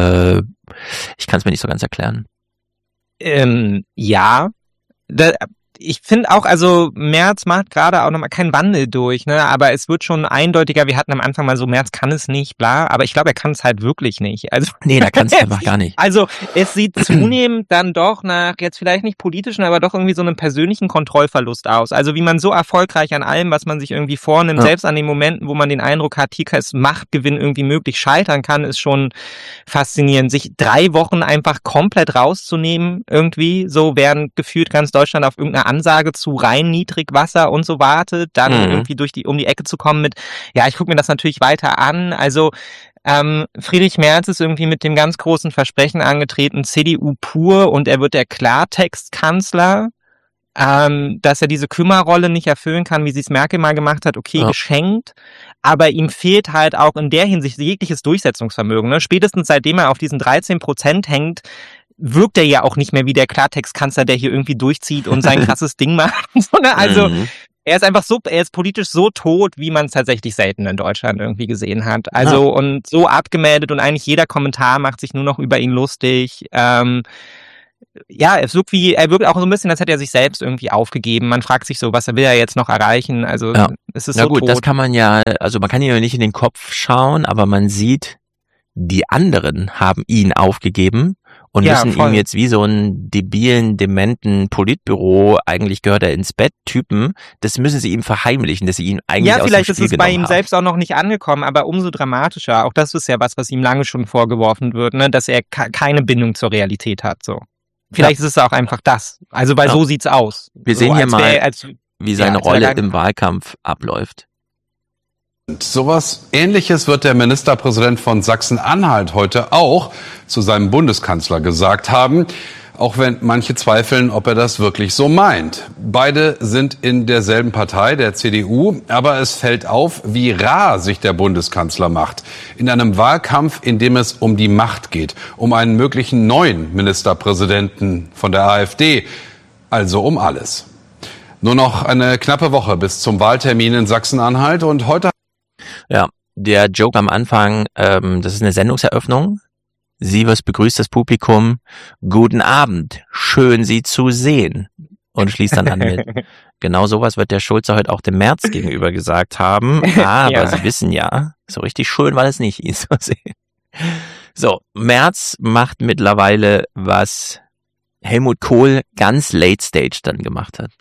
es mir nicht so ganz erklären. Ja, ich finde auch, also Merz macht gerade auch nochmal keinen Wandel durch, ne? Aber es wird schon eindeutiger. Wir hatten am Anfang mal so, Merz kann es nicht, bla. Aber ich glaube, er kann es halt wirklich nicht. Also nee, da kann es einfach gar nicht. Also es sieht zunehmend dann doch nach jetzt vielleicht nicht politischen, aber doch irgendwie so einem persönlichen Kontrollverlust aus. Also wie man so erfolgreich an allem, was man sich irgendwie vornimmt, selbst an den Momenten, wo man den Eindruck hat, hier ist Machtgewinn irgendwie möglich scheitern kann, ist schon faszinierend. Sich 3 Wochen einfach komplett rauszunehmen irgendwie, so während gefühlt ganz Deutschland auf irgendeine Ansage zu rein Niedrigwasser und so wartet, dann irgendwie um die Ecke zu kommen mit, ja, ich gucke mir das natürlich weiter an. Also Friedrich Merz ist irgendwie mit dem ganz großen Versprechen angetreten, CDU pur, und er wird der Klartextkanzler. Dass er diese Kümmerrolle nicht erfüllen kann, wie sie es Merkel mal gemacht hat, okay, geschenkt, aber ihm fehlt halt auch in der Hinsicht jegliches Durchsetzungsvermögen. Ne? Spätestens seitdem er auf diesen 13% hängt, wirkt er ja auch nicht mehr wie der Klartextkanzler, der hier irgendwie durchzieht und sein krasses Ding macht. Also er ist einfach er ist politisch so tot, wie man es tatsächlich selten in Deutschland irgendwie gesehen hat. Also und so abgemeldet, und eigentlich jeder Kommentar macht sich nur noch über ihn lustig. Ja, er wirkt auch so ein bisschen, als hätte er sich selbst irgendwie aufgegeben. Man fragt sich so, was will er jetzt noch erreichen? Also es ist so tot. Das kann man ja, also man kann ihn ja nicht in den Kopf schauen, aber man sieht, die anderen haben ihn aufgegeben und müssen ihm jetzt wie so einen debilen, dementen Politbüro, eigentlich gehört er ins Bett, Typen, das müssen sie ihm verheimlichen, dass sie ihn eigentlich aus dem Spiel genommen haben. Ja, vielleicht ist es bei ihm selbst auch noch nicht angekommen, aber umso dramatischer. Auch das ist ja was ihm lange schon vorgeworfen wird, ne, dass er keine Bindung zur Realität hat, so. Vielleicht ist es auch einfach das. Also, weil so sieht's aus. Wir sehen hier mal, wie seine Rolle im Wahlkampf abläuft. Sowas Ähnliches wird der Ministerpräsident von Sachsen-Anhalt heute auch zu seinem Bundeskanzler gesagt haben, auch wenn manche zweifeln, ob er das wirklich so meint. Beide sind in derselben Partei, der CDU, aber es fällt auf, wie rar sich der Bundeskanzler macht. In einem Wahlkampf, in dem es um die Macht geht, um einen möglichen neuen Ministerpräsidenten von der AfD, also um alles. Nur noch eine knappe Woche bis zum Wahltermin in Sachsen-Anhalt, und heute... Ja, der Joke am Anfang, das ist eine Sendungseröffnung. Sievers begrüßt das Publikum. Guten Abend, schön Sie zu sehen. Und schließt dann an mit, genau sowas wird der Schulze heute auch dem Merz gegenüber gesagt haben. Aber Sie wissen ja, so richtig schön war das nicht, ihn zu sehen. So, Merz macht mittlerweile, was Helmut Kohl ganz late stage dann gemacht hat.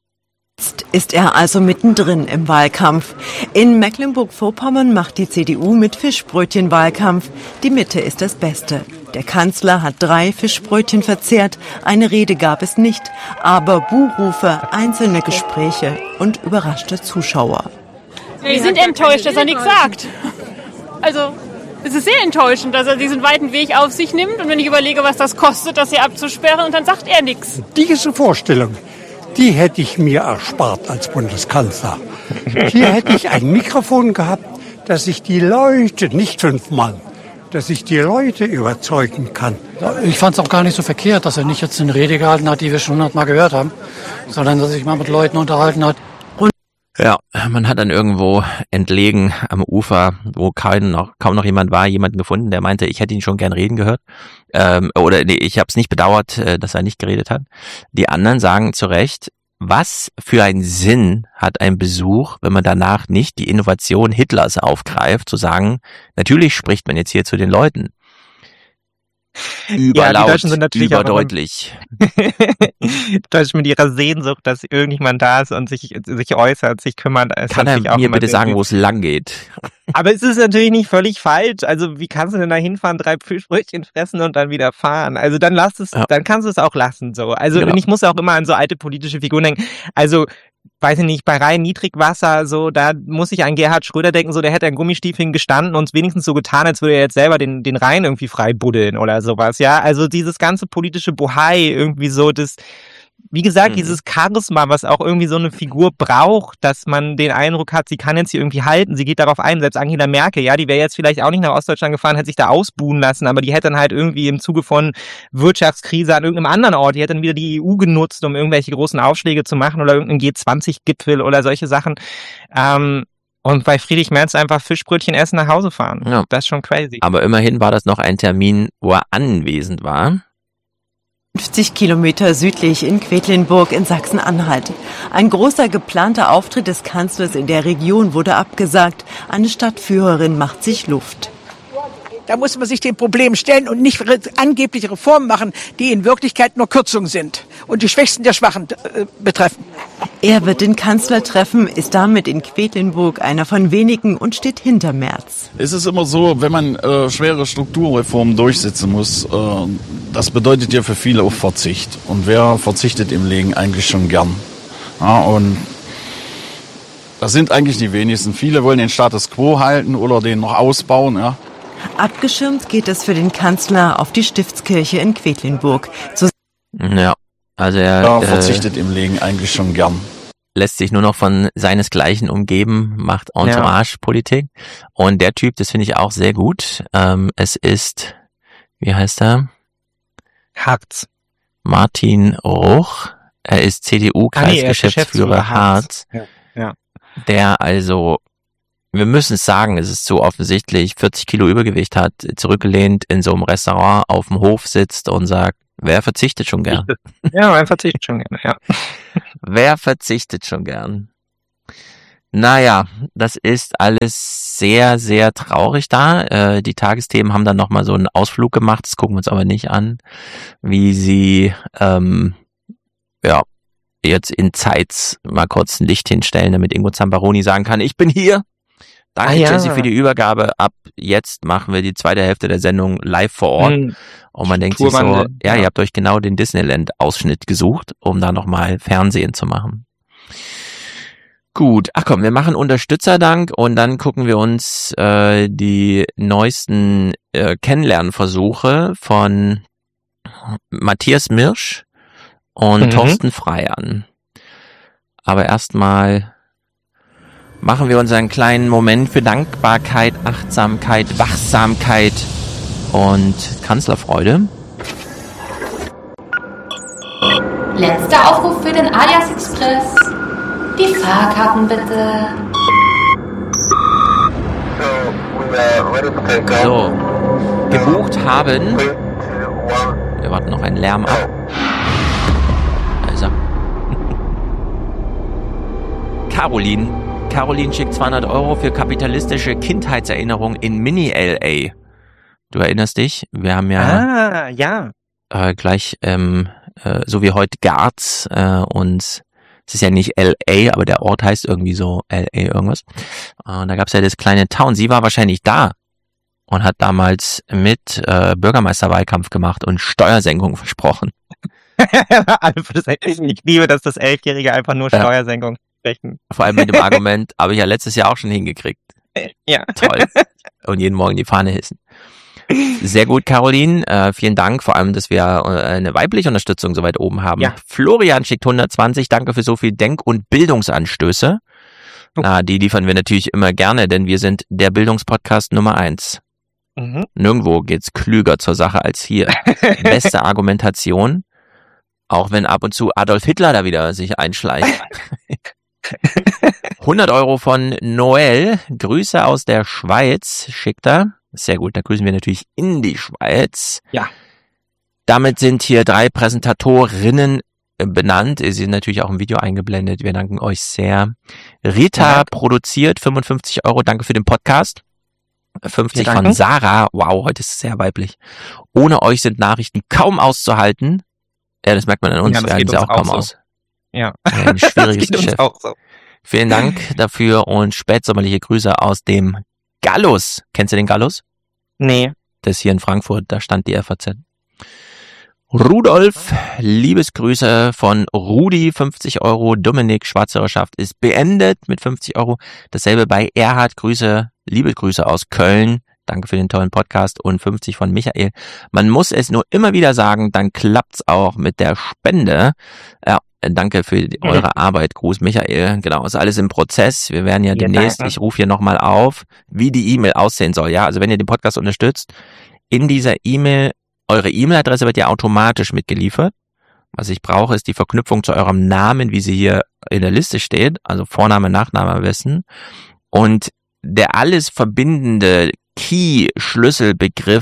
Jetzt ist er also mittendrin im Wahlkampf. In Mecklenburg-Vorpommern macht die CDU mit Fischbrötchen Wahlkampf. Die Mitte ist das Beste. Der Kanzler hat 3 Fischbrötchen verzehrt. Eine Rede gab es nicht, aber Buhrufe, einzelne Gespräche und überraschte Zuschauer. Wir sind enttäuscht, dass er nichts sagt. Also, es ist sehr enttäuschend, dass er diesen weiten Weg auf sich nimmt. Und wenn ich überlege, was das kostet, das hier abzusperren, und dann sagt er nichts. Diese Vorstellung, die hätte ich mir erspart als Bundeskanzler. Hier hätte ich ein Mikrofon gehabt, dass ich die Leute, nicht 5 Mann, dass ich die Leute überzeugen kann. Ich fand es auch gar nicht so verkehrt, dass er nicht jetzt eine Rede gehalten hat, die wir schon 100-mal gehört haben, sondern dass er sich mal mit Leuten unterhalten hat. Ja, man hat dann irgendwo entlegen am Ufer, wo kaum noch jemand war, jemanden gefunden, der meinte, ich hätte ihn schon gern reden gehört. Ich habe es nicht bedauert, dass er nicht geredet hat. Die anderen sagen zu Recht, was für einen Sinn hat ein Besuch, wenn man danach nicht die Innovation Hitlers aufgreift, zu sagen, natürlich spricht man jetzt hier zu den Leuten. Überlaut, die Deutschen sind natürlich überdeutlich. Die Deutschen mit ihrer Sehnsucht, dass irgendjemand da ist und sich äußert, sich kümmert. Kann er mir bitte sagen, wo es lang geht? Aber es ist natürlich nicht völlig falsch. Also wie kannst du denn da hinfahren, 3 Fischbrötchen fressen und dann wieder fahren? Also dann dann kannst du es auch lassen. So. Also ich muss auch immer an so alte politische Figuren denken. Also weiß ich nicht, bei rein Niedrigwasser, so, da muss ich an Gerhard Schröder denken, so, der hätte an Gummistiefeln gestanden und wenigstens so getan, als würde er jetzt selber den Rhein irgendwie frei buddeln oder sowas, ja. Also dieses ganze politische Bohai irgendwie so, das, wie gesagt, dieses Charisma, was auch irgendwie so eine Figur braucht, dass man den Eindruck hat, sie kann jetzt hier irgendwie halten, sie geht darauf ein, selbst Angela Merkel, ja, die wäre jetzt vielleicht auch nicht nach Ostdeutschland gefahren, hätte sich da ausbuhen lassen, aber die hätte dann halt irgendwie im Zuge von Wirtschaftskrise an irgendeinem anderen Ort, die hätte dann wieder die EU genutzt, um irgendwelche großen Aufschläge zu machen oder irgendeinen G20-Gipfel oder solche Sachen. Und bei Friedrich Merz einfach Fischbrötchen essen, nach Hause fahren. Ja. Das ist schon crazy. Aber immerhin war das noch ein Termin, wo er anwesend war. 50 Kilometer südlich in Quedlinburg in Sachsen-Anhalt. Ein großer geplanter Auftritt des Kanzlers in der Region wurde abgesagt. Eine Stadtführerin macht sich Luft. Da muss man sich dem Problem stellen und nicht angebliche Reformen machen, die in Wirklichkeit nur Kürzungen sind und die Schwächsten der Schwachen betreffen. Er wird den Kanzler treffen, ist damit in Quedlinburg einer von wenigen und steht hinter Merz. Es ist immer so, wenn man schwere Strukturreformen durchsetzen muss, das bedeutet ja für viele auch Verzicht. Und wer verzichtet im Leben eigentlich schon gern? Ja, und das sind eigentlich die wenigsten. Viele wollen den Status quo halten oder den noch ausbauen, ja. Abgeschirmt geht es für den Kanzler auf die Stiftskirche in Quedlinburg. Ja, also er verzichtet im Leben eigentlich schon gern. Lässt sich nur noch von seinesgleichen umgeben, macht Entourage-Politik. Und der Typ, das finde ich auch sehr gut. Es ist, wie heißt er? Harz. Martin Ruch. Er ist CDU-Kreisgeschäftsführer Harz. Ja. Der also, wir müssen es sagen, es ist so offensichtlich, 40 Kilo Übergewicht hat, zurückgelehnt in so einem Restaurant auf dem Hof sitzt und sagt, wer verzichtet schon gern? Ja, wer verzichtet schon gern, ja. Wer verzichtet schon gern? Naja, das ist alles sehr, sehr traurig da. Die Tagesthemen haben dann nochmal so einen Ausflug gemacht, das gucken wir uns aber nicht an, wie sie jetzt in Zeitz mal kurz ein Licht hinstellen, damit Ingo Zamparoni sagen kann, ich bin hier. Danke, Jesse, für die Übergabe. Ab jetzt machen wir die zweite Hälfte der Sendung live vor Ort. Und man denkt sich so, ihr habt euch genau den Disneyland-Ausschnitt gesucht, um da nochmal Fernsehen zu machen. Gut, ach komm, wir machen Unterstützerdank und dann gucken wir uns die neuesten Kennenlernversuche von Matthias Mirsch und Thorsten Frey an. Aber erstmal machen wir unseren kleinen Moment für Dankbarkeit, Achtsamkeit, Wachsamkeit und Kanzlerfreude. Letzter Aufruf für den Alias Express. Die Fahrkarten bitte. So, gebucht haben. Wir warten noch einen Lärm ab. Also. Caroline schickt 200 € für kapitalistische Kindheitserinnerung in Mini-LA. Du erinnerst dich? Wir haben ja, gleich, so wie heute Garz, und es ist ja nicht LA, aber der Ort heißt irgendwie so LA irgendwas. Und da gab's ja das kleine Town. Sie war wahrscheinlich da und hat damals mit Bürgermeisterwahlkampf gemacht und Steuersenkung versprochen. Ich liebe, dass das 11-Jährige einfach nur Steuersenkung sprechen. Vor allem mit dem Argument, habe ich ja letztes Jahr auch schon hingekriegt. Ja. Toll. Und jeden Morgen die Fahne hissen. Sehr gut, Caroline. Vielen Dank, vor allem, dass wir eine weibliche Unterstützung so weit oben haben. Ja. Florian schickt 120. Danke für so viel Denk- und Bildungsanstöße. Die liefern wir natürlich immer gerne, denn wir sind der Bildungspodcast Nummer 1. Nirgendwo geht's klüger zur Sache als hier. Beste Argumentation, auch wenn ab und zu Adolf Hitler da wieder sich einschleicht. 100 € von Noel. Grüße aus der Schweiz, schickt er. Sehr gut, da grüßen wir natürlich in die Schweiz. Ja. Damit sind hier 3 Präsentatorinnen benannt. Sie sind natürlich auch im Video eingeblendet. Wir danken euch sehr. Rita produziert 55 €. Danke für den Podcast. 50 von Sarah. Wow, heute ist es sehr weiblich. Ohne euch sind Nachrichten kaum auszuhalten. Ja, das merkt man an uns. Ja, wir halten sie auch kaum aus. Ja. Ein schwieriges das geht Geschäft. uns auch so. Vielen Dank dafür und spätsommerliche Grüße aus dem Gallus. Kennst du den Gallus? Nee. Das ist hier in Frankfurt, da stand die FAZ. Rudolf, Liebesgrüße von Rudi, 50 €. Dominik, Schwarzhörerschaft ist beendet mit 50 €. Dasselbe bei Erhard, liebe Grüße aus Köln. Danke für den tollen Podcast und 50 von Michael. Man muss es nur immer wieder sagen, dann klappt's auch mit der Spende. Ja, danke für eure Arbeit. Gruß Michael. Genau, ist alles im Prozess. Wir werden ja demnächst, ich rufe hier nochmal auf, wie die E-Mail aussehen soll. Ja, also wenn ihr den Podcast unterstützt, in dieser E-Mail, eure E-Mail-Adresse wird ja automatisch mitgeliefert. Was ich brauche, ist die Verknüpfung zu eurem Namen, wie sie hier in der Liste steht. Also Vorname, Nachname am besten. Und der alles verbindende Key-Schlüsselbegriff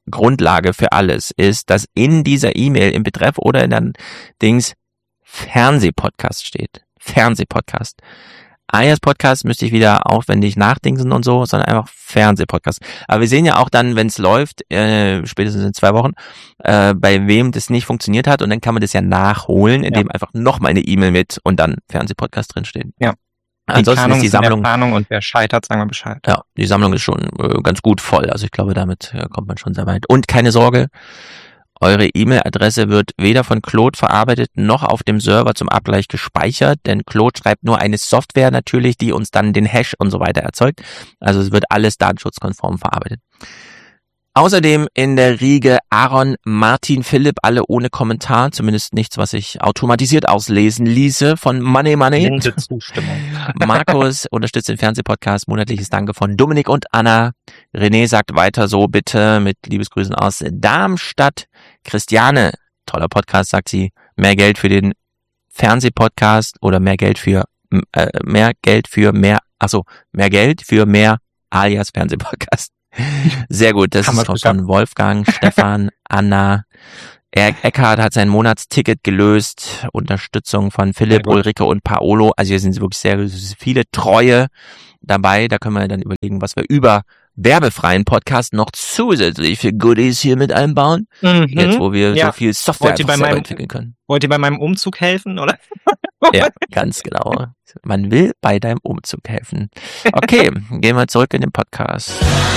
Grundlage für alles ist, dass in dieser E-Mail im Betreff oder in der Dings Fernsehpodcast steht. Fernsehpodcast. Ayers Podcast müsste ich wieder aufwendig nachdingsen und so, sondern einfach Fernsehpodcast. Aber wir sehen ja auch dann, wenn es läuft, spätestens in 2 Wochen, bei wem das nicht funktioniert hat, und dann kann man das ja nachholen, indem einfach nochmal eine E-Mail mit und dann Fernsehpodcast drinsteht. Ja. Ansonsten ist die Sammlung, und wer scheitert, sagen wir Bescheid. Ja, die Sammlung ist schon ganz gut voll. Also ich glaube, damit kommt man schon sehr weit. Und keine Sorge, eure E-Mail-Adresse wird weder von Claude verarbeitet noch auf dem Server zum Abgleich gespeichert, denn Claude schreibt nur eine Software natürlich, die uns dann den Hash und so weiter erzeugt. Also es wird alles datenschutzkonform verarbeitet. Außerdem in der Riege Aaron, Martin, Philipp, alle ohne Kommentar, zumindest nichts, was ich automatisiert auslesen ließe von Money. Blinde Zustimmung. Markus unterstützt den Fernsehpodcast, monatliches Danke von Dominik und Anna. René sagt weiter so bitte, mit Liebesgrüßen aus Darmstadt. Christiane, toller Podcast, sagt sie, mehr Geld für den Fernsehpodcast oder mehr Geld für mehr alias Fernsehpodcast. Sehr gut, das ist von Wolfgang, Stefan, Anna. Eckhard hat sein Monatsticket gelöst. Unterstützung von Philipp, Ulrike und Paolo. Also hier sind wirklich sehr viele Treue dabei. Da können wir dann überlegen, was wir über werbefreien Podcast noch zusätzlich für Goodies hier mit einbauen. Jetzt, wo wir so viel Software selber entwickeln können. Wollt ihr bei meinem Umzug helfen, oder? Ja, ganz genau. Man will bei deinem Umzug helfen. Okay, gehen wir zurück in den Podcast.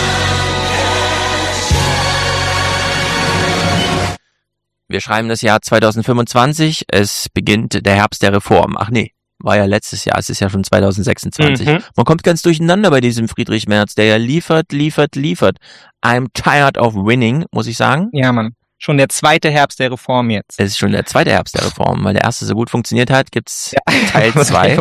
Wir schreiben das Jahr 2025. Es beginnt der Herbst der Reform. Ach nee, war ja letztes Jahr. Es ist ja schon 2026. Man kommt ganz durcheinander bei diesem Friedrich Merz, der ja liefert. I'm tired of winning, muss ich sagen. Ja, Mann. Schon der zweite Herbst der Reform jetzt. Es ist schon der zweite Herbst der Reform, weil der erste so gut funktioniert hat, gibt's Teil 2.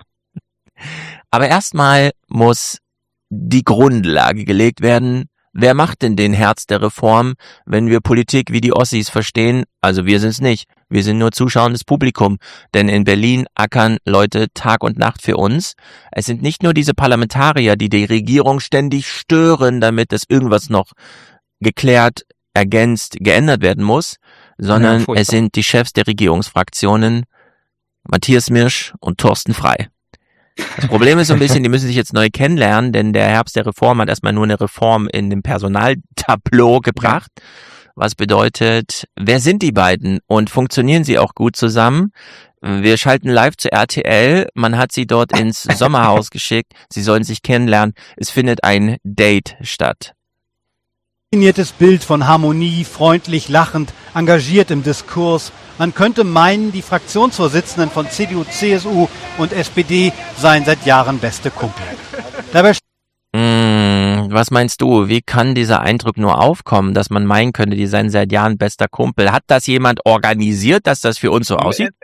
Aber erstmal muss die Grundlage gelegt werden. Wer macht denn den Herz der Reform, wenn wir Politik wie die Ossis verstehen? Also wir sind's nicht. Wir sind nur zuschauendes Publikum. Denn in Berlin ackern Leute Tag und Nacht für uns. Es sind nicht nur diese Parlamentarier, die die Regierung ständig stören, damit es irgendwas noch geklärt, ergänzt, geändert werden muss, sondern es sind die Chefs der Regierungsfraktionen, Matthias Mirsch und Thorsten Frey. Das Problem ist so ein bisschen, die müssen sich jetzt neu kennenlernen, denn der Herbst der Reform hat erstmal nur eine Reform in dem Personaltableau gebracht. Was bedeutet, wer sind die beiden und funktionieren sie auch gut zusammen? Wir schalten live zu RTL, man hat sie dort ins Sommerhaus geschickt, sie sollen sich kennenlernen, es findet ein Date statt. Definiertes Bild von Harmonie, freundlich, lachend, engagiert im Diskurs. Man könnte meinen, die Fraktionsvorsitzenden von CDU, CSU und SPD seien seit Jahren beste Kumpel. Dabei was meinst du? Wie kann dieser Eindruck nur aufkommen, dass man meinen könnte, die seien seit Jahren bester Kumpel? Hat das jemand organisiert, dass das für uns so aussieht?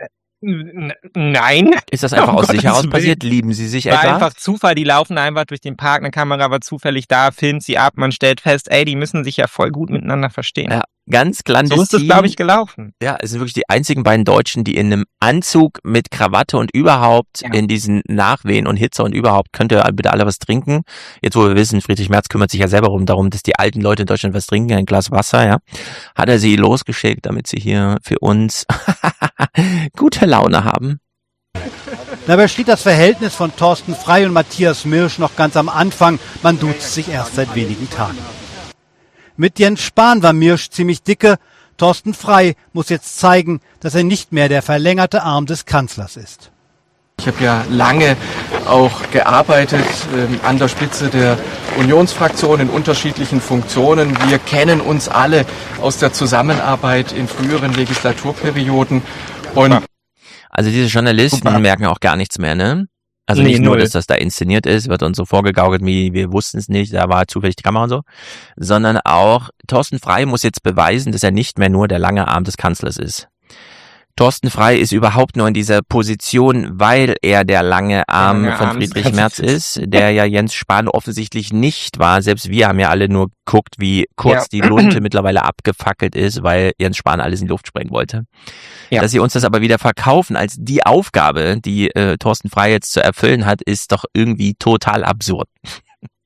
Nein. Ist das einfach aus sich heraus passiert? Lieben sie sich war etwa? Einfach Zufall, die laufen einfach durch den Park, eine Kamera war zufällig da, filmt sie ab, man stellt fest, ey, die müssen sich ja voll gut miteinander verstehen. Ja, ganz clandestin. So ist es, glaube ich, gelaufen. Ja, es sind wirklich die einzigen beiden Deutschen, die in einem Anzug mit Krawatte und überhaupt in diesen Nachwehen und Hitze und überhaupt, könnt ihr bitte alle was trinken. Jetzt, wo wir wissen, Friedrich Merz kümmert sich ja selber darum, dass die alten Leute in Deutschland was trinken, ein Glas Wasser, ja. Hat er sie losgeschickt, damit sie hier für uns gute Laune haben. Dabei steht das Verhältnis von Thorsten Frey und Matthias Mirsch noch ganz am Anfang. Man duzt sich erst seit wenigen Tagen. Mit Jens Spahn war Mirsch ziemlich dicke. Thorsten Frey muss jetzt zeigen, dass er nicht mehr der verlängerte Arm des Kanzlers ist. Ich habe ja lange auch gearbeitet an der Spitze der Unionsfraktion in unterschiedlichen Funktionen. Wir kennen uns alle aus der Zusammenarbeit in früheren Legislaturperioden. Und also diese Journalisten merken auch gar nichts mehr, ne? Also nicht nur, dass das da inszeniert ist, wird uns so vorgegaukelt, wie wir wussten es nicht, da war zufällig die Kamera und so, sondern auch Thorsten Frey muss jetzt beweisen, dass er nicht mehr nur der lange Arm des Kanzlers ist. Thorsten Frey ist überhaupt nur in dieser Position, weil er der lange Arm von Friedrich Merz ist, der ja Jens Spahn offensichtlich nicht war. Selbst wir haben ja alle nur geguckt, wie kurz die Lunte mittlerweile abgefackelt ist, weil Jens Spahn alles in die Luft sprengen wollte. Ja. Dass sie uns das aber wieder verkaufen als die Aufgabe, die Thorsten Frey jetzt zu erfüllen hat, ist doch irgendwie total absurd.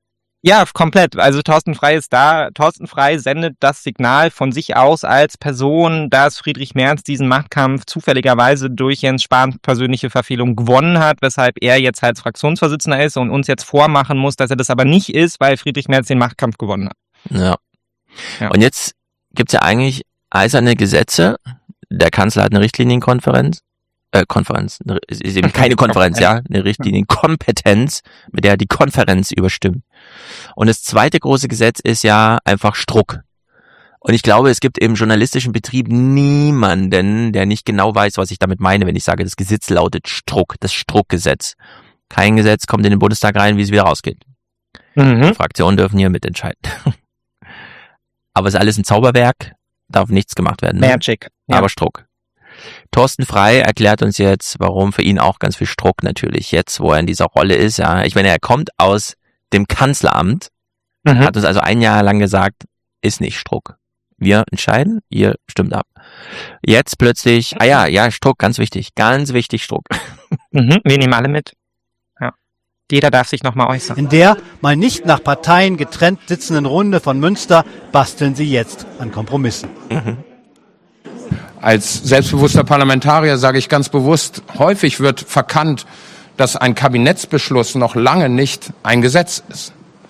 Ja, komplett. Also Thorsten Frey ist da. Thorsten Frey sendet das Signal von sich aus als Person, dass Friedrich Merz diesen Machtkampf zufälligerweise durch Jens Spahns persönliche Verfehlung gewonnen hat, weshalb er jetzt als Fraktionsvorsitzender ist und uns jetzt vormachen muss, dass er das aber nicht ist, weil Friedrich Merz den Machtkampf gewonnen hat. Ja. Und jetzt gibt's ja eigentlich eiserne Gesetze. Der Kanzler hat eine Richtlinienkonferenz. Ist eben keine Konferenz, ja, eine Richtlinienkompetenz, mit der er die Konferenz überstimmt. Und das zweite große Gesetz ist ja einfach Struck. Und ich glaube, es gibt im journalistischen Betrieb niemanden, der nicht genau weiß, was ich damit meine, wenn ich sage, das Gesetz lautet Struck, das Struckgesetz. Kein Gesetz kommt in den Bundestag rein, wie es wieder rausgeht. Die Fraktionen dürfen hier mitentscheiden. Aber es ist alles ein Zauberwerk, darf nichts gemacht werden. Ne? Magic. Ja. Aber Struck. Thorsten Frey erklärt uns jetzt, warum für ihn auch ganz viel Struck natürlich jetzt, wo er in dieser Rolle ist. Ja, ich meine, er kommt aus dem Kanzleramt, hat uns also ein Jahr lang gesagt, ist nicht Struck. Wir entscheiden, ihr stimmt ab. Jetzt plötzlich, Struck, ganz wichtig Struck. Wir nehmen alle mit. Ja. Jeder darf sich nochmal äußern. In der mal nicht nach Parteien getrennt sitzenden Runde von Münster basteln sie jetzt an Kompromissen. Als selbstbewusster Parlamentarier sage ich ganz bewusst, häufig wird verkannt, dass ein Kabinettsbeschluss noch lange nicht ein Gesetz ist.